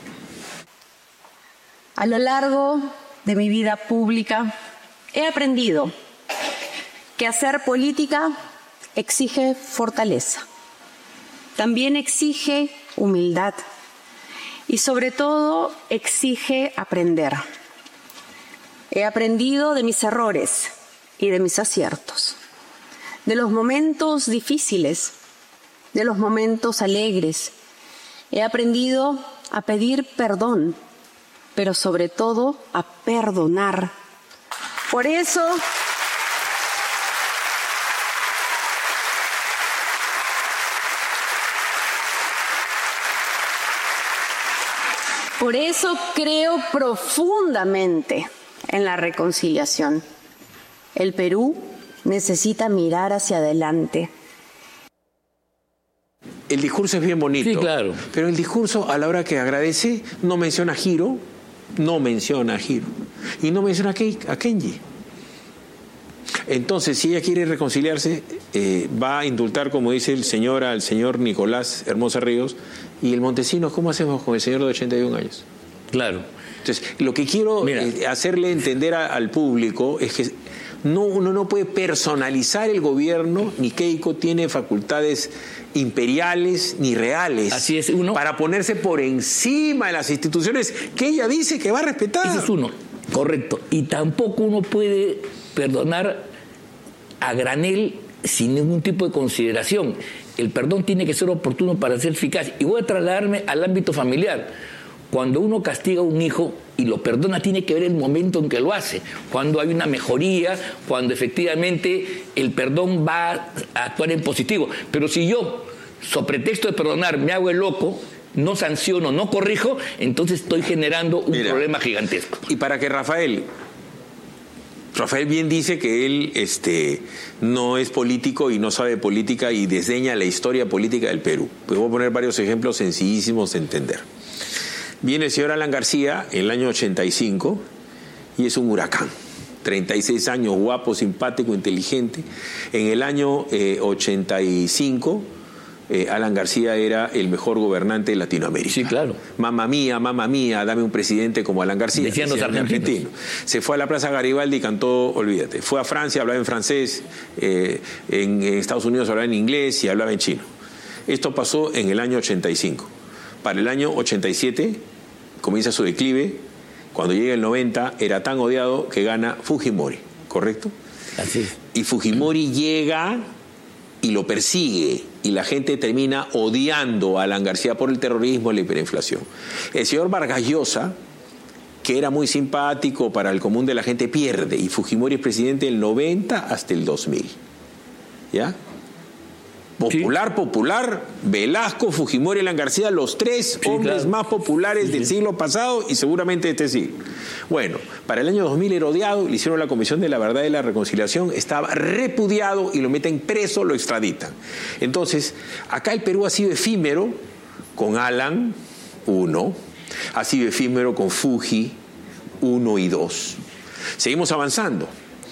A lo largo de mi vida pública he aprendido que hacer política exige fortaleza, también exige humildad y sobre todo exige aprender. He aprendido de mis errores y de mis aciertos, de los momentos difíciles, de los momentos alegres. He aprendido a pedir perdón, pero sobre todo a perdonar. Por eso, por eso creo profundamente en la reconciliación. El Perú necesita mirar hacia adelante. El discurso es bien bonito. Sí, claro. Pero el discurso, a la hora que agradece, no menciona a Hiro, no menciona a Hiro. Y no menciona a, Kei, a Kenji. Entonces, si ella quiere reconciliarse, eh, va a indultar, como dice el señor, al señor Nicolás Hermosa Ríos. Y el Montesinos, ¿cómo hacemos con el señor de ochenta y un años? Claro. Entonces, lo que quiero eh, hacerle entender a, al público es que no, uno no puede personalizar el gobierno, ni Keiko tiene facultades imperiales ni reales. Así es, uno, para ponerse por encima de las instituciones que ella dice que va a respetar. Ese es uno, correcto. Y tampoco uno puede perdonar a granel sin ningún tipo de consideración. El perdón tiene que ser oportuno para ser eficaz. Y voy a trasladarme al ámbito familiar. Cuando uno castiga a un hijo y lo perdona, tiene que ver el momento en que lo hace. Cuando hay una mejoría, cuando efectivamente el perdón va a actuar en positivo. Pero si yo, sobre pretexto de perdonar, me hago el loco, no sanciono, no corrijo, entonces estoy generando un Mira, problema gigantesco. Y para que Rafael... Rafael bien dice que él este, no es político y no sabe política y desdeña la historia política del Perú. Pues voy a poner varios ejemplos sencillísimos de entender. Viene el señor Alan García en el año ochenta y cinco y es un huracán. treinta y seis años, guapo, simpático, inteligente. En el año eh, ochenta y cinco, eh, Alan García era el mejor gobernante de Latinoamérica. Sí, claro. Mamma mía, mamma mía, dame un presidente como Alan García. Decían los argentinos. Argentino. Se fue a la Plaza Garibaldi y cantó, olvídate. Fue a Francia, hablaba en francés, eh, en, en Estados Unidos hablaba en inglés y hablaba en chino. Esto pasó en el año ochenta y cinco. Para el año ochenta y siete comienza su declive. Cuando llega el noventa era tan odiado que gana Fujimori, ¿correcto? Así es. Y Fujimori llega y lo persigue y la gente termina odiando a Alan García por el terrorismo y la hiperinflación. El señor Vargas Llosa, que era muy simpático para el común de la gente, pierde y Fujimori es presidente del noventa hasta el dos mil. ¿Ya? Popular, sí. popular, Velasco, Fujimori y Alan García, los tres sí, hombres claro. más populares sí, del sí. siglo pasado y seguramente de este siglo. Bueno, para el año dos mil era odiado, le hicieron la Comisión de la Verdad y la Reconciliación, estaba repudiado y lo meten preso, lo extraditan. Entonces, acá el Perú ha sido efímero con Alan, uno, ha sido efímero con Fuji, uno y dos. Seguimos avanzando.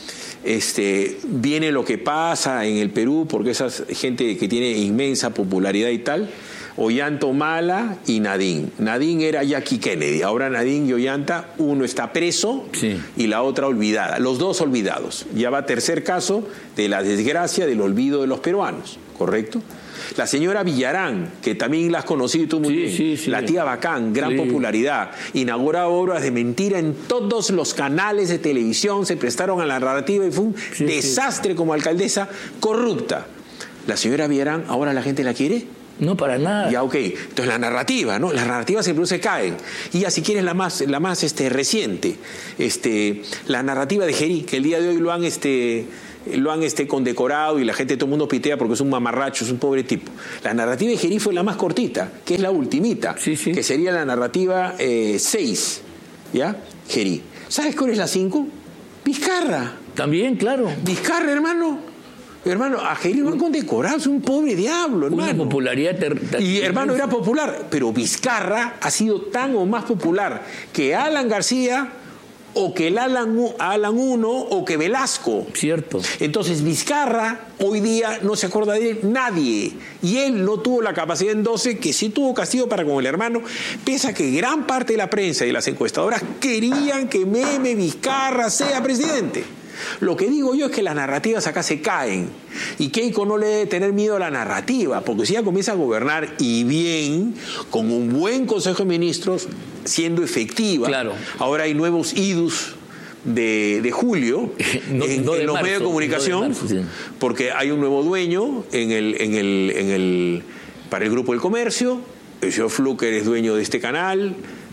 Este, viene lo que pasa en el Perú, porque esa gente que tiene inmensa popularidad y tal, Ollanta Humala y Nadine. Nadine era Jackie Kennedy, ahora Nadine y Ollanta, uno está preso sí. y la otra olvidada, los dos olvidados. Ya va tercer caso de la desgracia del olvido de los peruanos, ¿correcto? La señora Villarán, que también la has conocido tú muy sí, bien, sí, sí. la tía Bacán, gran sí. popularidad, inaugura obras de mentira en todos los canales de televisión, se prestaron a la narrativa y fue un sí, desastre sí. como alcaldesa corrupta. ¿La señora Villarán ahora la gente la quiere? No, para nada. Ya, ok. Entonces la narrativa, ¿no? Las narrativas siempre se caen. Y ya si quieres la más, la más este, reciente, este, la narrativa de Gerí, que el día de hoy lo han... Este, lo han este, condecorado y la gente, todo el mundo pitea porque es un mamarracho, es un pobre tipo. La narrativa de Gerí fue la más cortita, que es la ultimita, sí, sí. que sería la narrativa seis, eh, ¿ya? Gerí. ¿Sabes cuál es la cinco? Vizcarra. También, claro. Vizcarra, hermano. Hermano, a Gerí lo han condecorado, es un pobre diablo, hermano. Una popularidad ter- Y hermano, era popular, pero Vizcarra ha sido tan o más popular que Alan García, o que el Alan, Alan uno, o que Velasco. Cierto. Entonces Vizcarra hoy día no se acuerda de él nadie. Y él no tuvo la capacidad en doce, que sí tuvo castigo para con el hermano, pese a que gran parte de la prensa y las encuestadoras querían que Meme Vizcarra sea presidente. Lo que digo yo es que las narrativas acá se caen y Keiko no le debe tener miedo a la narrativa, porque si ella comienza a gobernar y bien, con un buen Consejo de Ministros, siendo efectiva, claro. ahora hay nuevos idus de, de julio no, en, no de en los marzo, medios de comunicación, no de marzo, sí. porque hay un nuevo dueño en el, en el, en el, para el Grupo del Comercio. El señor Fluker es dueño de este canal,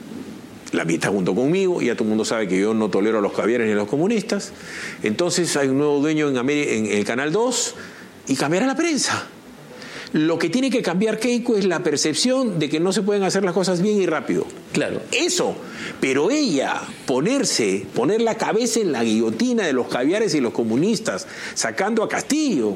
la mitad junto conmigo, y ya todo el mundo sabe que yo no tolero a los caviares ni a los comunistas. Entonces hay un nuevo dueño en, América, en el Canal dos y cambiará la prensa. Lo que tiene que cambiar Keiko es la percepción de que no se pueden hacer las cosas bien y rápido. Claro. Eso. Pero ella, ponerse, poner la cabeza en la guillotina de los caviares y los comunistas, sacando a Castillo,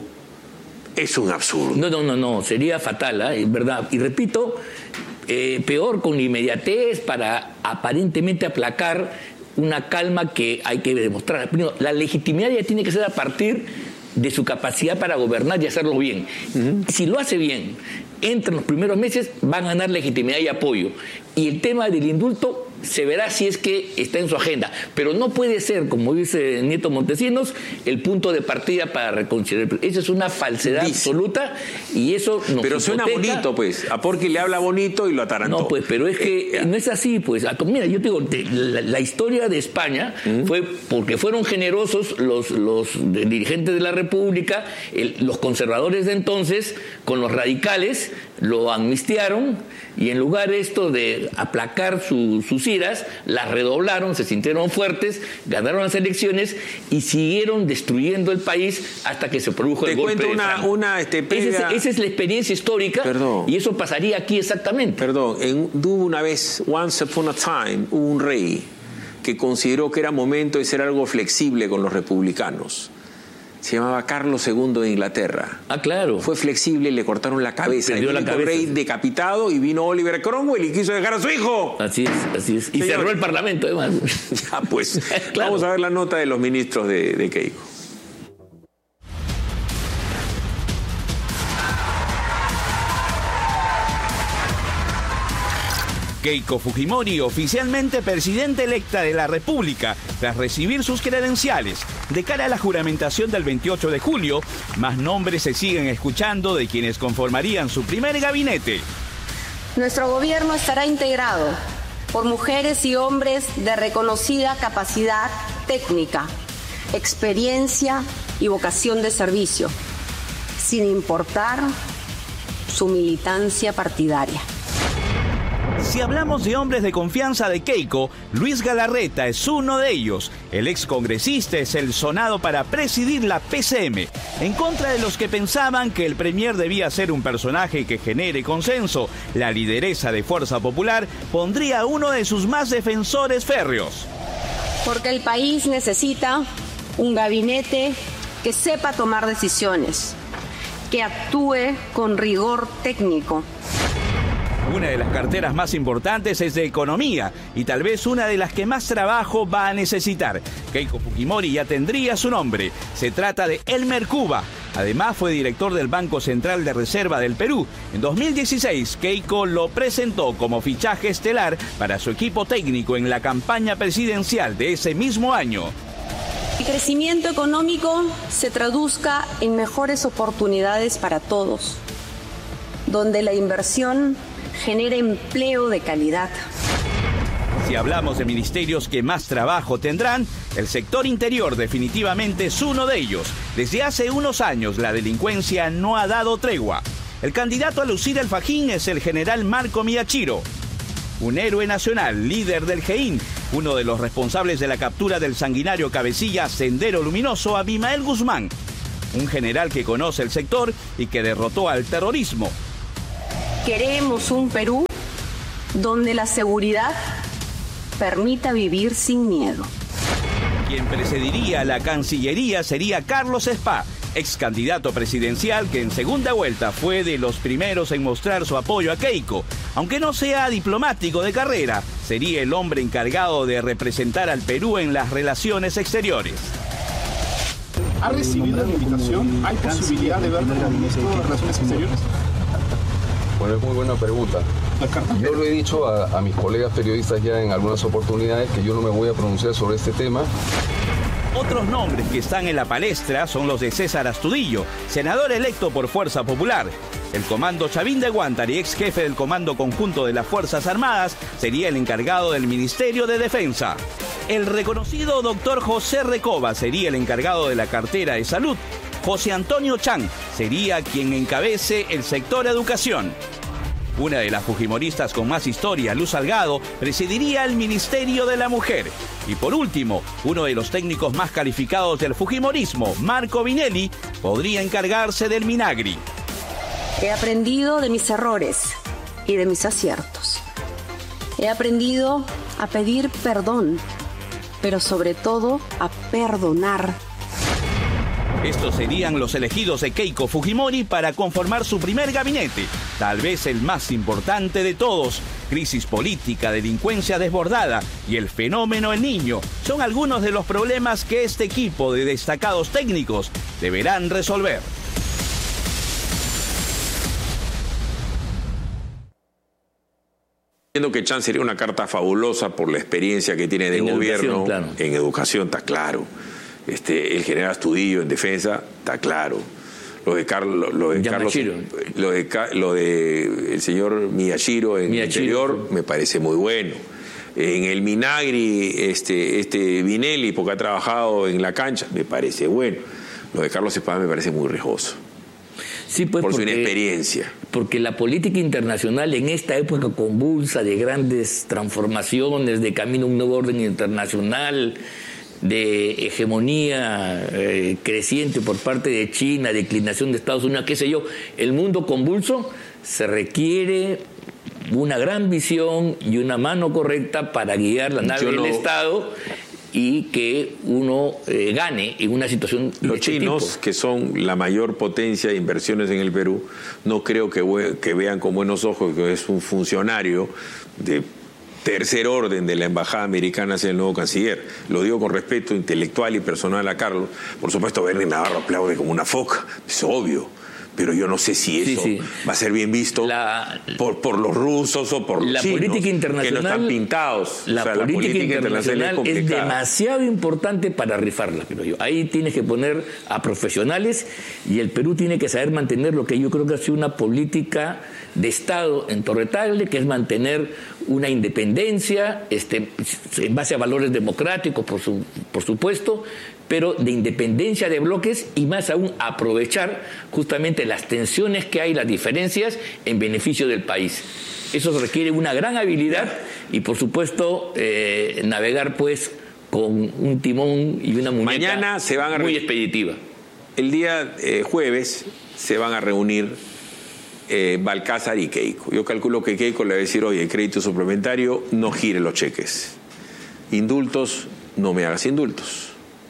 es un absurdo. No, no, no, no. Sería fatal, ¿eh? Es verdad. Y repito... Eh, peor con inmediatez para aparentemente aplacar una calma que hay que demostrar. Primero, la legitimidad ya tiene que ser a partir de su capacidad para gobernar y hacerlo bien. Uh-huh. Si lo hace bien, entre los primeros meses van a ganar legitimidad y apoyo. Y el tema del indulto se verá si es que está en su agenda. Pero no puede ser, como dice Nieto Montesinos, el punto de partida para reconciliar. Eso es una falsedad dice. absoluta y eso nos Pero suena hipoteca. bonito, pues. A Porky le habla bonito y lo atarantó. No, pues, pero es que eh, no es así, pues. Mira, yo te digo, la, la historia de España ¿Mm? fue porque fueron generosos los, los dirigentes de la República, el, los conservadores de entonces, con los radicales, lo amnistiaron y en lugar de esto de aplacar su, sus iras, las redoblaron, se sintieron fuertes, ganaron las elecciones y siguieron destruyendo el país hasta que se produjo Te el golpe cuento de una, Franco. una este, previa... esa, es, esa es la experiencia histórica. Perdón. Y eso pasaría aquí exactamente. Perdón, en, hubo una vez, once upon a time, hubo un rey que consideró que era momento de ser algo flexible con los republicanos. Se llamaba Carlos segundo de Inglaterra. Ah, claro. Fue flexible y le cortaron la cabeza. Perdió la cabeza. Rey decapitado y vino Oliver Cromwell y quiso dejar a su hijo. Así es, así es. Y Señor, cerró el Parlamento, además. Ya, pues. Claro. Vamos a ver la nota de los ministros de, de Keiko. Keiko Fujimori, oficialmente presidenta electa de la República, tras recibir sus credenciales. De cara a la juramentación del veintiocho de julio, más nombres se siguen escuchando de quienes conformarían su primer gabinete. Nuestro gobierno estará integrado por mujeres y hombres de reconocida capacidad técnica, experiencia y vocación de servicio, sin importar su militancia partidaria. Si hablamos de hombres de confianza de Keiko, Luis Galarreta es uno de ellos. El excongresista es el sonado para presidir la P C M, en contra de los que pensaban que el premier debía ser un personaje que genere consenso. La lideresa de Fuerza Popular pondría a uno de sus más defensores férreos. Porque el país necesita un gabinete que sepa tomar decisiones, que actúe con rigor técnico. Una de las carteras más importantes es de economía y tal vez una de las que más trabajo va a necesitar. Keiko Fujimori ya tendría su nombre. Se trata de Elmer Cuba. Además fue director del Banco Central de Reserva del Perú. En dos mil dieciséis, Keiko lo presentó como fichaje estelar para su equipo técnico en la campaña presidencial de ese mismo año. El crecimiento económico se traduzca en mejores oportunidades para todos, donde la inversión genera empleo de calidad. Si hablamos de ministerios que más trabajo tendrán, el sector interior definitivamente es uno de ellos. Desde hace unos años la delincuencia no ha dado tregua. El candidato a lucir el fajín es el general Marco Miyashiro, un héroe nacional, líder del G I N, uno de los responsables de la captura del sanguinario cabecilla Sendero Luminoso Abimael Guzmán, un general que conoce el sector y que derrotó al terrorismo. Queremos un Perú donde la seguridad permita vivir sin miedo. Quien precediría a la Cancillería sería Carlos Spa, ex candidato presidencial que en segunda vuelta fue de los primeros en mostrar su apoyo a Keiko. Aunque no sea diplomático de carrera, sería el hombre encargado de representar al Perú en las relaciones exteriores. ¿Ha recibido la invitación? ¿Hay posibilidad de verlo con el ministro de Relaciones Exteriores? Bueno, es muy buena pregunta. Yo lo he dicho a, a mis colegas periodistas ya en algunas oportunidades que yo no me voy a pronunciar sobre este tema. Otros nombres que están en la palestra son los de César Astudillo, senador electo por Fuerza Popular. El comando Chavín de Guántari, ex jefe del Comando Conjunto de las Fuerzas Armadas, sería el encargado del Ministerio de Defensa. El reconocido doctor José Recoba sería el encargado de la cartera de Salud. José Antonio Chan sería quien encabece el sector educación. Una de las fujimoristas con más historia, Luz Salgado, presidiría el Ministerio de la Mujer. Y por último, uno de los técnicos más calificados del fujimorismo, Marco Vinelli, podría encargarse del Minagri. He aprendido de mis errores y de mis aciertos. He aprendido a pedir perdón, pero sobre todo a perdonar. Estos serían los elegidos de Keiko Fujimori para conformar su primer gabinete, tal vez el más importante de todos. Crisis política, delincuencia desbordada y el fenómeno El Niño son algunos de los problemas que este equipo de destacados técnicos deberán resolver. Entiendo que Chan sería una carta fabulosa por la experiencia que tiene de en gobierno. Educación, claro. En educación, está claro. Este, el general Astudillo en defensa, está claro. Lo de, Carlos, lo de Carlos, lo de, lo de el señor Miyashiro en Miyashiro, interior, me parece muy bueno. En el Minagri, este, este Vinelli, porque ha trabajado en la cancha, me parece bueno. Lo de Carlos Espada me parece muy riesgoso. Sí, pues por porque, su inexperiencia. Porque la política internacional en esta época convulsa de grandes transformaciones, de camino a un nuevo orden internacional, de hegemonía eh, creciente por parte de China, declinación de Estados Unidos, qué sé yo, el mundo convulso, se requiere una gran visión y una mano correcta para guiar la nave no... del Estado y que uno eh, gane en una situación de Los este chinos, tipo. que son la mayor potencia de inversiones en el Perú, no creo que, que vean con buenos ojos que es un funcionario de tercer orden de la embajada americana ser el nuevo canciller. Lo digo con respeto intelectual y personal a Carlos. Por supuesto, Bernie Navarro aplaude como una foca, es obvio. Pero yo no sé si eso sí, sí. va a ser bien visto la, por, por los rusos o por los la chinos, política internacional, que no están pintados. La, o sea, política, la política internacional, internacional es, es demasiado importante para rifarla, creo yo. Ahí tienes que poner a profesionales y el Perú tiene que saber mantener lo que yo creo que ha sido una política de Estado entorretable, que es mantener una independencia este, en base a valores democráticos, por, su, por supuesto, pero de independencia de bloques y más aún aprovechar justamente las tensiones que hay, las diferencias en beneficio del país. Eso requiere una gran habilidad y por supuesto eh, navegar pues con un timón y una muñeca Mañana se van a muy expeditiva. El día eh, jueves se van a reunir eh, Balcázar y Keiko. Yo calculo que Keiko le va a decir, oye, el crédito suplementario no gire los cheques. Indultos, no me hagas indultos.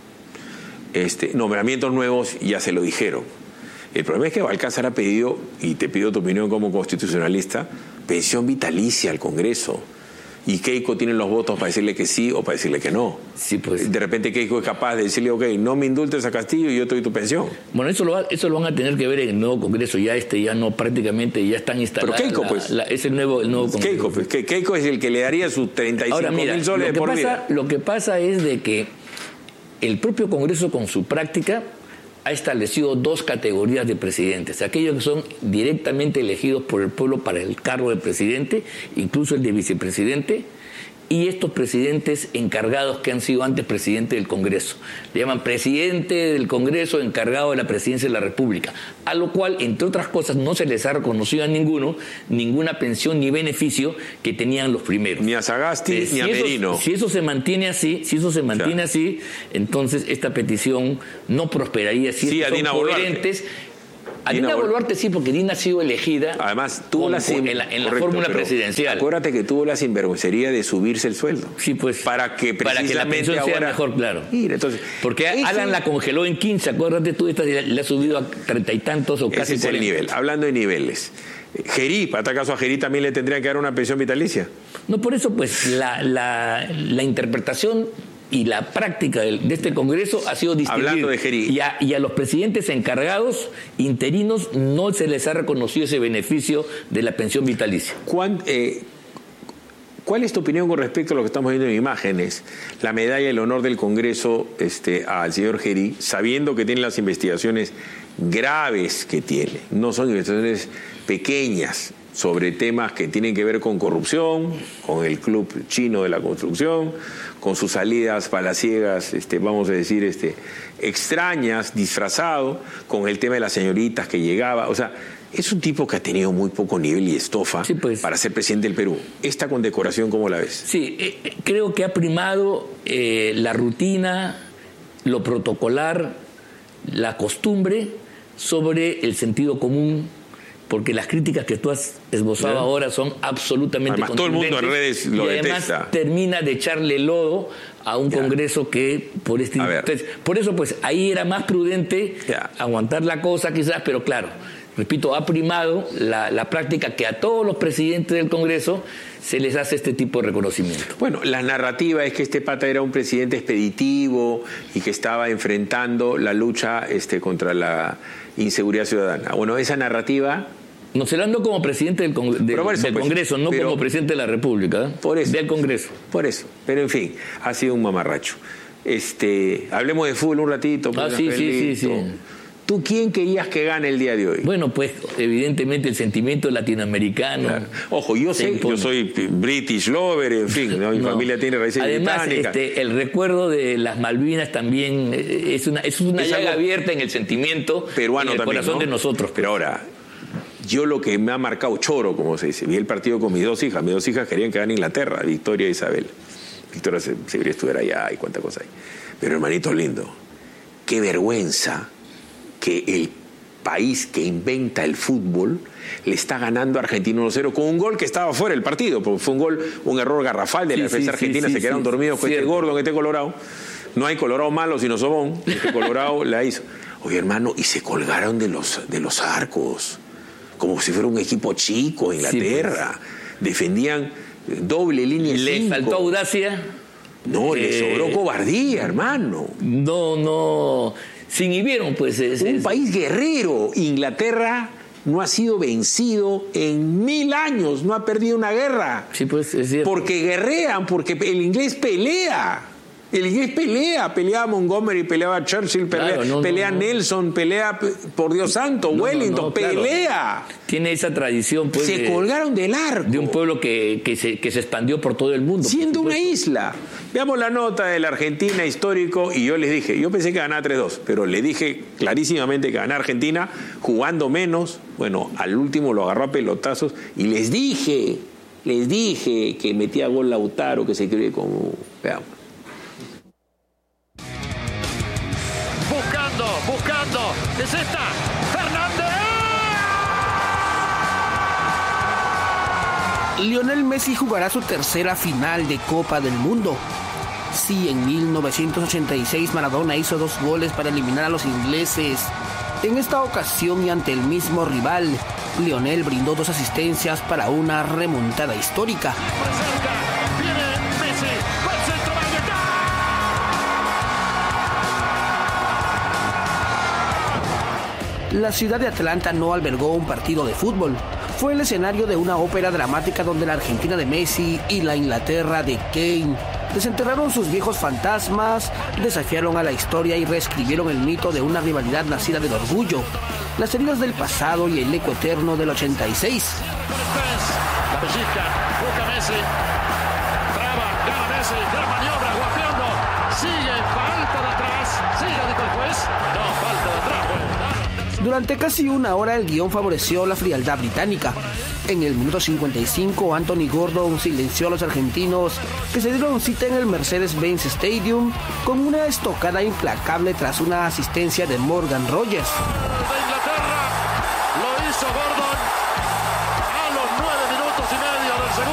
Este, nombramientos nuevos ya se lo dijeron. El problema es que Balcázar ha pedido, y te pido tu opinión como constitucionalista, pensión vitalicia al Congreso. Y Keiko tiene los votos para decirle que sí o para decirle que no. Sí, pues. De repente Keiko es capaz de decirle, ok, no me indultes a Castillo y yo te doy tu pensión. Bueno, eso lo, va, eso lo van a tener que ver en el nuevo Congreso. Ya este, ya no, prácticamente ya están instalados. Pero Keiko, la, pues. La, es el nuevo, el nuevo Congreso. Keiko, pues. Que Keiko es el que le daría sus treinta y cinco mil soles de por pasa, vida. Lo que pasa es de que el propio Congreso, con su práctica, ha establecido dos categorías de presidentes. Aquellos que son directamente elegidos por el pueblo para el cargo de presidente, incluso el de vicepresidente, y estos presidentes encargados que han sido antes presidente del Congreso. Le llaman presidente del Congreso encargado de la presidencia de la República, a lo cual, entre otras cosas, no se les ha reconocido a ninguno ninguna pensión ni beneficio que tenían los primeros. Ni a Sagasti eh, ni si a eso, Merino. Si eso se mantiene así, si eso se mantiene o sea. así, entonces esta petición no prosperaría. Si sí, son Dina coherentes. A Dina, Dina Boluarte sí, porque Dina ha sido elegida. Además, tuvo con, la, sin, en la, en la fórmula presidencial. Acuérdate que tuvo la sinvergüencería de subirse el sueldo. Sí, pues. Para que precisamente para que la pensión ahora... sea mejor, claro. Mira, entonces, porque ese... Alan la congeló en quince, acuérdate tú, esta le ha subido a treinta y tantos o casi ese es el nivel. Hablando de niveles. Gerí, para tal caso a Gerí también le tendrían que dar una pensión vitalicia. No, por eso, pues, la, la, la interpretación y la práctica de, de este Congreso ha sido distinguir. Hablando de Gerí. Y a, y a los presidentes encargados, interinos, no se les ha reconocido ese beneficio de la pensión vitalicia. ¿Cuán, eh, ¿Cuál es tu opinión con respecto a lo que estamos viendo en imágenes? La medalla del honor del Congreso este, al señor Gerí, sabiendo que tiene las investigaciones graves que tiene. No son investigaciones pequeñas sobre temas que tienen que ver con corrupción, con el club chino de la construcción, con sus salidas palaciegas, este, vamos a decir, este, extrañas, disfrazado, con el tema de las señoritas que llegaba. O sea, es un tipo que ha tenido muy poco nivel y estofa sí, pues. para ser presidente del Perú. ¿Esta condecoración cómo la ves? Sí, eh, creo que ha primado eh, la rutina, lo protocolar, la costumbre sobre el sentido común, porque las críticas que tú has esbozado ¿verdad? ahora son absolutamente además, todo el mundo en redes lo y además detesta. Termina de echarle lodo a un ya. Congreso que por este entonces, por eso pues ahí era más prudente ya. aguantar la cosa quizás, pero claro, repito, ha primado la, la práctica que a todos los presidentes del Congreso se les hace este tipo de reconocimiento. Bueno, la narrativa es que este pata era un presidente expeditivo y que estaba enfrentando la lucha este, contra la inseguridad ciudadana. Bueno, esa narrativa... No, se lo ando como presidente del, Congreso, del, eso, del pues, Congreso, no pero, como presidente de la República. ¿eh? Por eso. Del Congreso. Por eso. Pero en fin, ha sido un mamarracho. Este, hablemos de fútbol un ratito. Ah, sí, sí, sí, sí. ¿Tú quién querías que gane el día de hoy? Bueno, pues evidentemente el sentimiento latinoamericano. Claro. Ojo, yo sé, yo soy British lover, en fin, ¿no? mi no. familia tiene raíces Además, británicas. Este, el recuerdo de las Malvinas también es una, es una es llaga abierta en el sentimiento peruano y en el también, corazón ¿no? de nosotros. Pero ahora, yo lo que me ha marcado choro, como se dice, vi el partido con mis dos hijas. Mis dos hijas querían que gane Inglaterra, Victoria e Isabel. Victoria se, se quería estudiar allá y cuánta cosa hay. Pero hermanito lindo, qué vergüenza que el país que inventa el fútbol le está ganando a Argentina uno cero con un gol que estaba fuera del partido, porque fue un gol, un error garrafal de la sí, defensa sí, argentina, sí, se sí, quedaron sí, dormidos con este gordo, con este colorado. No hay colorado malo sino sobón, este colorado la hizo. Oye, hermano, y se colgaron de los, de los arcos, como si fuera un equipo chico, Inglaterra. Sí, pues. Defendían doble línea. ¿Le cinco. faltó audacia? No, eh, le sobró cobardía, hermano. No, no. Se inhibieron, pues. Es, un es... país guerrero. Inglaterra no ha sido vencido en mil años, no ha perdido una guerra. Sí, pues, es cierto. Porque guerrean, porque el inglés pelea. El inglés pelea, peleaba Montgomery, peleaba Churchill, pelea, claro, no, pelea no, no. Nelson, pelea, por Dios santo, no, Wellington, no, no, pelea. Claro. Tiene esa tradición, pues. Se de, colgaron del arco. De un pueblo que, que, se, que se expandió por todo el mundo. Siendo una isla. Veamos la nota de la Argentina histórico, y yo les dije, yo pensé que ganaba tres dos, pero le dije clarísimamente que ganaba Argentina, jugando menos. Bueno, al último lo agarró a pelotazos, y les dije, les dije que metía gol Lautaro, que se cree como. Veamos. Buscando, buscando, es esta, Fernández. Lionel Messi jugará su tercera final de Copa del Mundo. Sí, en mil novecientos ochenta y seis Maradona hizo dos goles para eliminar a los ingleses. En esta ocasión y ante el mismo rival, Lionel brindó dos asistencias para una remontada histórica. La ciudad de Atlanta no albergó un partido de fútbol. Fue el escenario de una ópera dramática donde la Argentina de Messi y la Inglaterra de Kane desenterraron sus viejos fantasmas, desafiaron a la historia y reescribieron el mito de una rivalidad nacida del orgullo, las heridas del pasado y el eco eterno del ochenta y seis. La pellizca, busca Messi, traba, gana Messi, gran maniobra, guapeando, sigue, falta de atrás, sigue, dijo el juez, no, falta de atrás, juez. Durante casi una hora el guión favoreció la frialdad británica. En el minuto cincuenta y cinco, Anthony Gordon silenció a los argentinos que se dieron cita en el Mercedes-Benz Stadium con una estocada implacable tras una asistencia de Morgan Rogers.